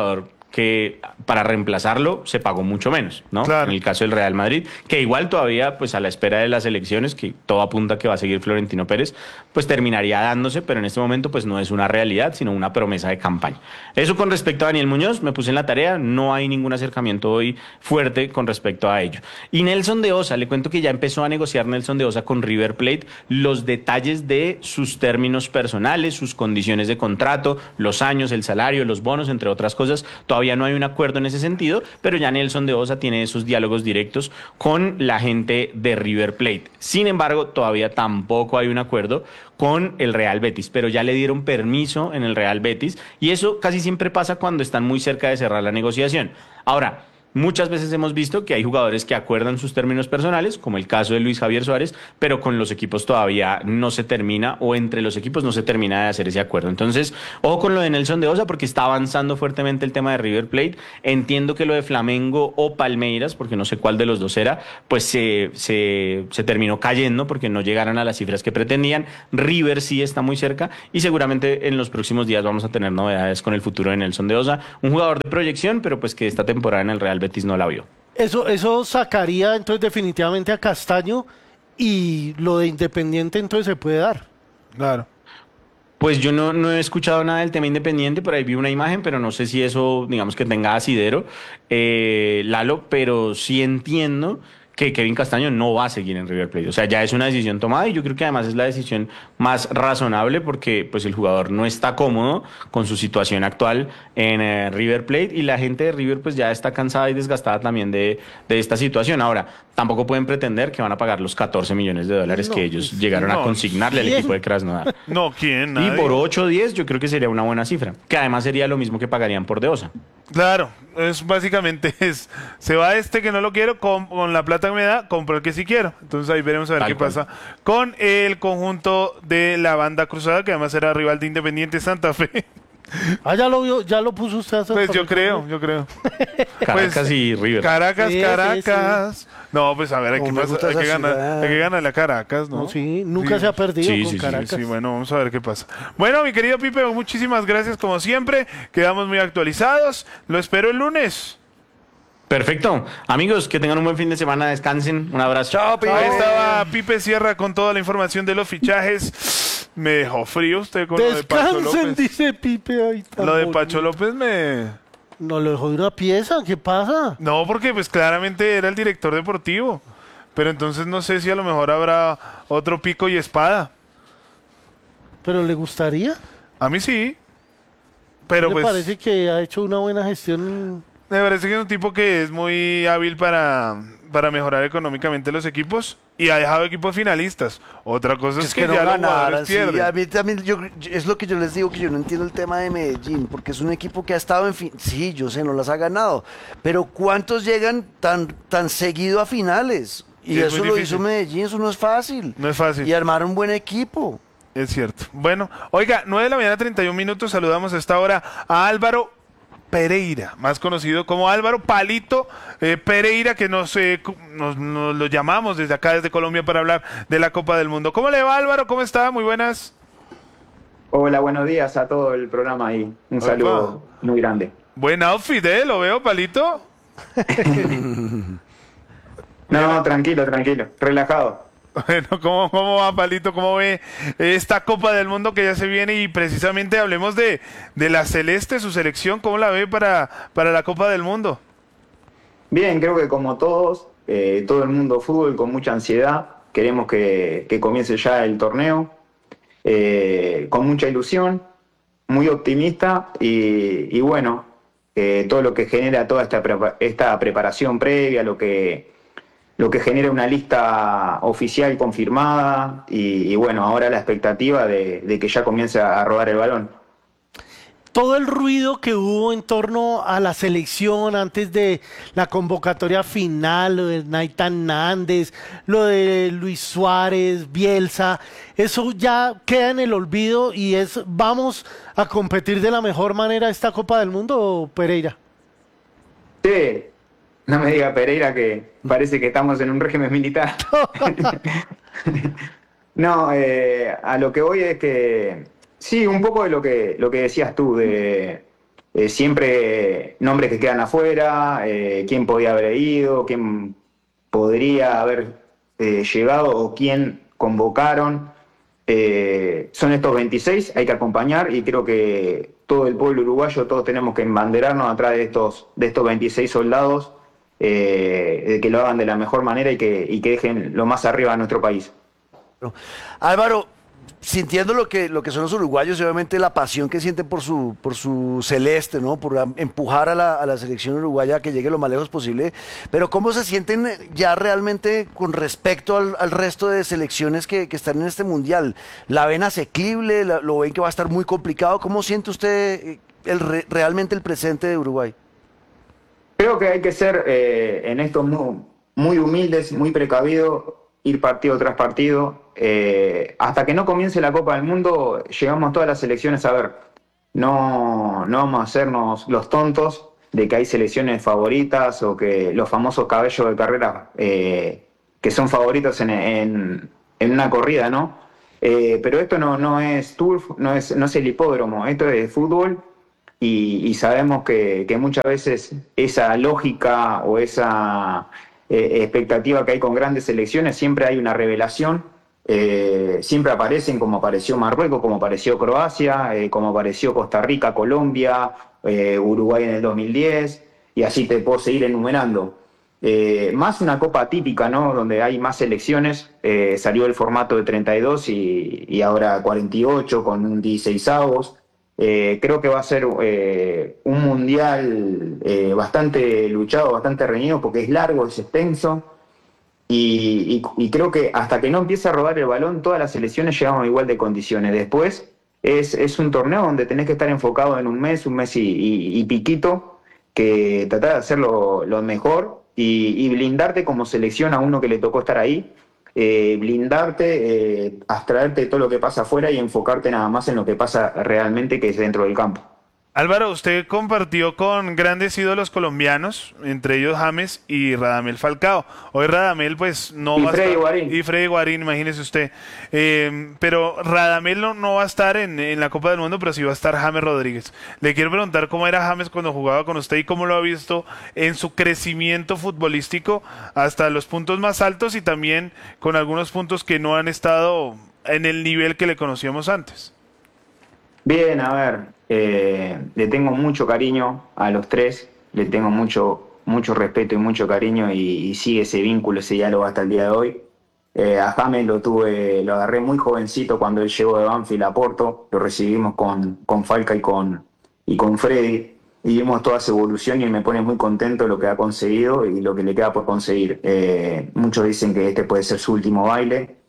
que para reemplazarlo se pagó mucho menos, ¿no? Claro. En el caso del Real Madrid, que igual todavía, pues a la espera de las elecciones, que todo apunta que va a seguir Florentino Pérez, pues terminaría dándose, pero en este momento pues no es una realidad, sino una promesa de campaña. Eso con respecto a Daniel Muñoz, me puse en la tarea, no hay ningún acercamiento hoy fuerte con respecto a ello. Y Nelson de Osa, le cuento que ya empezó a negociar Nelson de Osa con River Plate los detalles de sus términos personales, sus condiciones de contrato, los años, el salario, los bonos, entre otras cosas. Todavía no hay un acuerdo en ese sentido, pero ya Nelson de Osa tiene esos diálogos directos con la gente de River Plate. Sin embargo, todavía tampoco hay un acuerdo con el Real Betis, pero ya le dieron permiso en el Real Betis y eso casi siempre pasa cuando están muy cerca de cerrar la negociación. Ahora, muchas veces hemos visto que hay jugadores que acuerdan sus términos personales, como el caso de Luis Javier Suárez, pero con los equipos todavía no se termina, o entre los equipos no se termina de hacer ese acuerdo. Entonces, ojo con lo de Nelson de Osa, porque está avanzando fuertemente el tema de River Plate. Entiendo que lo de Flamengo o Palmeiras, porque no sé cuál de los dos era, pues se, se, se terminó cayendo porque no llegaron a las cifras que pretendían. River sí está muy cerca y seguramente en los próximos días vamos a tener novedades con el futuro de Nelson de Osa, un jugador de proyección, pero pues que esta temporada en el Real Betis no la vio. Eso, eso sacaría entonces definitivamente a Castaño y lo de Independiente entonces se puede dar. Claro. Pues yo no, no he escuchado nada del tema Independiente, por ahí vi una imagen, pero no sé si eso, digamos que tenga asidero, eh, Lalo, pero sí entiendo que Kevin Castaño no va a seguir en River Plate. O sea, ya es una decisión tomada y yo creo que además es la decisión más razonable porque pues el jugador no está cómodo con su situación actual en eh, River Plate y la gente de River pues ya está cansada y desgastada también de, de esta situación. Ahora, tampoco pueden pretender que van a pagar los catorce millones de dólares No, que ellos pues, llegaron no, a consignarle al ¿quién? equipo de Krasnodar. No, ¿quién? Y Nadie. por ocho o diez yo creo que sería una buena cifra, que además sería lo mismo que pagarían por De Osa. Claro, es básicamente es, se va este que no lo quiero, con, con la plata que me da, compro el que sí quiero. Entonces ahí veremos a ver Tal qué cual. pasa con el conjunto de la banda cruzada, que además era rival de Independiente Santa Fe. Ah, ya lo vio, ya lo puso usted. a Pues yo Santa Fe. creo, yo creo. Caracas Pues, y River. Caracas, Sí, sí, Caracas. No, pues a ver, hay Como que, me pasa- gusta hay que esa ganar, ciudad. hay que ganarle a Caracas, ¿no? No, sí, nunca Sí. se ha perdido Sí, con sí, sí, Caracas. Sí, bueno, vamos a ver qué pasa. Bueno, mi querido Pipe, muchísimas gracias como siempre. Quedamos muy actualizados. Lo espero el lunes. Perfecto. Amigos, que tengan un buen fin de semana, descansen. Un abrazo. Chao, Pipe. Ahí estaba Pipe Sierra con toda la información de los fichajes. Me dejó frío usted con lo de Pacho Descansen, López. dice Pipe. Ay, tan Lo de bonito. Pacho López me... No le dejó de una pieza, ¿qué pasa? No, porque pues claramente era el director deportivo. Pero entonces no sé si a lo mejor habrá otro pico y espada. ¿Pero le gustaría? A mí sí. Pero ¿Le pues... parece que ha hecho una buena gestión? Me parece que es un tipo que es muy hábil para, para mejorar económicamente los equipos y ha dejado equipos finalistas. Otra cosa es, Es que, que no ya los ganaran, jugadores sí. pierden. A mí también, yo, yo- es lo que yo les digo, que yo no entiendo el tema de Medellín, porque es un equipo que ha estado en fin, sí, yo sé, no las ha ganado, pero ¿cuántos llegan tan, tan seguido a finales? Y Sí, es eso muy lo difícil. hizo Medellín, eso no es fácil. No es fácil. Y armar un buen equipo. Es cierto. Bueno, oiga, nueve de la mañana, treinta y un minutos. Saludamos a esta hora a Álvaro Pereira, más conocido como Álvaro Palito eh, Pereira, que nos, eh, cu- nos, nos lo llamamos desde acá, desde Colombia, para hablar de la Copa del Mundo. ¿Cómo le va, Álvaro? ¿Cómo está? Muy buenas. Hola, buenos días a todo el programa ahí. Un Opa. saludo muy grande. Buen outfit, ¿eh? ¿Lo veo, Palito? No, tranquilo, tranquilo, relajado. Bueno, ¿cómo, ¿cómo va, Palito? ¿Cómo ve esta Copa del Mundo que ya se viene? Y precisamente hablemos de, de la Celeste, su selección. ¿Cómo la ve para, para la Copa del Mundo? Bien, creo que como todos, eh, todo el mundo fútbol con mucha ansiedad. Queremos que, que comience ya el torneo, eh, con mucha ilusión, muy optimista y, y bueno, eh, todo lo que genera toda esta, prepa- esta preparación previa, lo que... lo que genera una lista oficial confirmada y, y bueno, ahora la expectativa de, de que ya comience a rodar el balón. Todo el ruido que hubo en torno a la selección antes de la convocatoria final, lo de Nathan Nández, lo de Luis Suárez, Bielsa, eso ya queda en el olvido y es vamos a competir de la mejor manera esta Copa del Mundo, Pereira. Sí, no me diga Pereira que parece que estamos en un régimen militar. No, eh, a lo que voy es que sí, un poco de lo que, lo que decías tú, de, eh, siempre nombres que quedan afuera, eh, quién podía haber ido, quién podría haber eh, llegado o quién convocaron. Eh, son estos veintiséis, hay que acompañar y creo que todo el pueblo uruguayo, todos tenemos que embanderarnos atrás de estos, de estos veintiséis soldados, eh, de que lo hagan de la mejor manera y que, y que dejen lo más arriba a nuestro país. Álvaro, sintiendo lo que, lo que son los uruguayos y obviamente la pasión que sienten por su, por su celeste, ¿no? Por a- empujar a la, a la selección uruguaya a que llegue lo más lejos posible, pero ¿cómo se sienten ya realmente con respecto al, al resto de selecciones que, que están en este mundial? ¿La ven asequible? La- ¿Lo ven que va a estar muy complicado? ¿Cómo siente usted eh, el, re- realmente el presente de Uruguay? Creo que hay que ser eh, en esto muy, muy humildes, muy precavidos, ir partido tras partido. Eh, hasta que no comience la Copa del Mundo, llegamos todas las selecciones a ver. No, no vamos a hacernos los tontos de que hay selecciones favoritas o que los famosos cabellos de carrera eh, que son favoritos en, en, en una corrida, ¿no? Eh, pero esto no, no es turf, no es, no es el hipódromo, esto es fútbol. Y, y sabemos que, que muchas veces esa lógica o esa eh, expectativa que hay con grandes selecciones, siempre hay una revelación, eh, siempre aparecen como apareció Marruecos, como apareció Croacia, eh, como apareció Costa Rica, Colombia, eh, Uruguay en el dos mil diez, y así te puedo seguir enumerando. Eh, más una copa típica, ¿no? Donde hay más selecciones, eh, salió el formato de treinta y dos y, y ahora cuarenta y ocho con un dieciseisavos. Eh, creo que va a ser eh, un mundial eh, bastante luchado, bastante reñido, porque es largo, es extenso, y, y- y creo que hasta que no empiece a rodar el balón, todas las selecciones llegamos a igual de condiciones. Después es, es un torneo donde tenés que estar enfocado en un mes, un mes y, y- y piquito, que tratar de hacerlo lo mejor y, y blindarte como selección a uno que le tocó estar ahí. Eh, blindarte, eh, abstraerte de todo lo que pasa afuera y enfocarte nada más en lo que pasa realmente, que es dentro del campo. Álvaro, usted compartió con grandes ídolos colombianos, entre ellos James y Radamel Falcao. Hoy Radamel pues no Y va a Freddy estar. Guarín. Y Freddy Guarín, imagínese usted. Eh, pero Radamel no, no va a estar en, en la Copa del Mundo, pero sí va a estar James Rodríguez. Le quiero preguntar cómo era James cuando jugaba con usted y cómo lo ha visto en su crecimiento futbolístico hasta los puntos más altos y también con algunos puntos que no han estado en el nivel que le conocíamos antes. Bien, a ver, eh, le tengo mucho cariño a los tres, le tengo mucho, mucho respeto y mucho cariño y, y sigue ese vínculo, ese diálogo hasta el día de hoy. Eh, a James lo tuve, lo agarré muy jovencito cuando él llegó de Banfield a Porto, lo recibimos con, con Falca y con, y con Freddy, y vimos toda su evolución y me pone muy contento lo que ha conseguido y lo que le queda por conseguir. Eh, muchos dicen que este puede ser su último baile.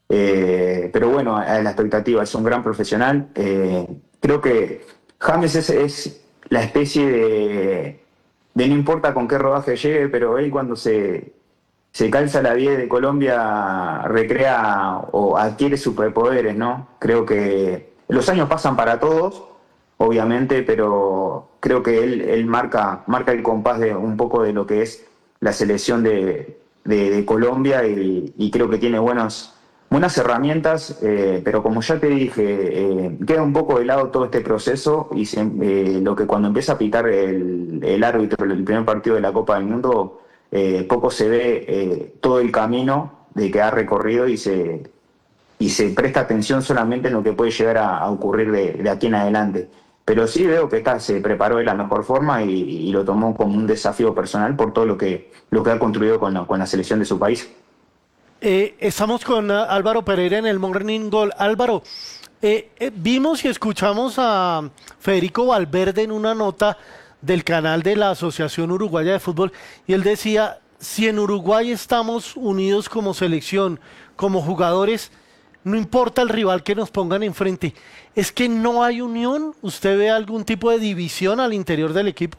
Eh, pero bueno, a la expectativa, es un gran profesional. Eh, creo que James es, es la especie de, de no importa con qué rodaje llegue, pero él cuando se, se calza la diez de Colombia recrea o adquiere superpoderes, ¿no? Creo que los años pasan para todos, obviamente, pero creo que él, él marca, marca el compás de un poco de lo que es la selección de, de, de Colombia y, y creo que tiene buenos buenas herramientas, eh, pero como ya te dije, eh, queda un poco de lado todo este proceso y se- eh, lo que cuando empieza a pitar el, el árbitro el primer partido de la Copa del Mundo, eh, poco se ve eh, todo el camino de que ha recorrido y se, y se presta atención solamente en lo que puede llegar a, a ocurrir de, de aquí en adelante. Pero sí veo que está, se preparó de la mejor forma y, y lo tomó como un desafío personal por todo lo que, lo que ha construido con la, con la selección de su país. Eh, estamos con ah, Álvaro Pereira en el Morning Goal. Álvaro, eh, eh, vimos y escuchamos a Federico Valverde en una nota del canal de la Asociación Uruguaya de Fútbol y él decía, si en Uruguay estamos unidos como selección, como jugadores, no importa el rival que nos pongan enfrente. ¿Es que no hay unión? ¿Usted ve algún tipo de división al interior del equipo?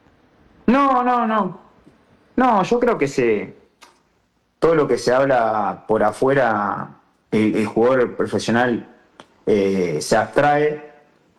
No, no, no. No, yo creo que se, todo lo que se habla por afuera, el, el jugador profesional eh, se abstrae.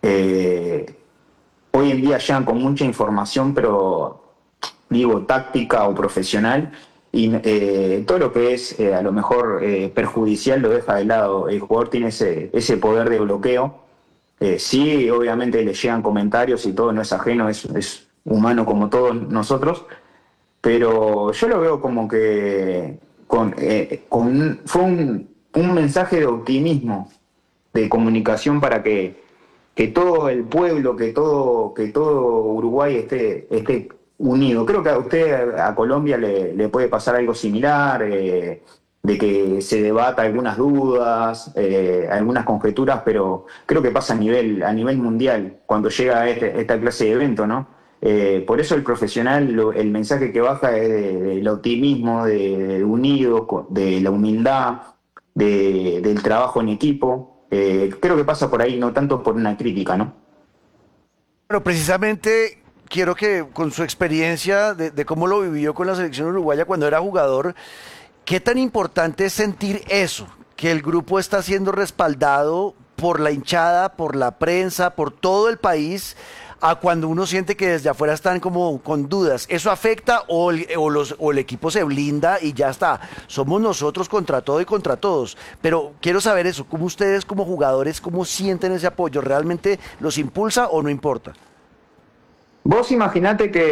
Eh, hoy en día llegan con mucha información, pero digo táctica o profesional, y eh, todo lo que es eh, a lo mejor eh, perjudicial lo deja de lado. El jugador tiene ese, ese poder de bloqueo Eh, sí, obviamente le llegan comentarios y todo, no es ajeno, es, es humano como todos nosotros, pero yo lo veo como que con, eh, con, fue un, un mensaje de optimismo, de comunicación para que, que todo el pueblo, que todo, que todo Uruguay esté, esté unido. Creo que a usted, a Colombia, le, le puede pasar algo similar, eh, de que se debata algunas dudas, eh, algunas conjeturas, pero creo que pasa a nivel, a nivel mundial cuando llega este, esta clase de evento, ¿no? Eh, por eso el profesional, lo, el mensaje que baja es de, del optimismo, de, de unido, de la humildad, de, del trabajo en equipo. Eh, creo que pasa por ahí, no tanto por una crítica, ¿no? Pero precisamente quiero que con su experiencia de, de cómo lo vivió con la selección uruguaya cuando era jugador, ¿qué tan importante es sentir eso? Que el grupo está siendo respaldado por la hinchada, por la prensa, por todo el país, a cuando uno siente que desde afuera están como con dudas. ¿Eso afecta o el, o los, o el equipo se blinda y ya está? Somos nosotros contra todo y contra todos. Pero quiero saber eso, ¿cómo ustedes como jugadores, cómo sienten ese apoyo? ¿Realmente los impulsa o no importa? Vos imaginate que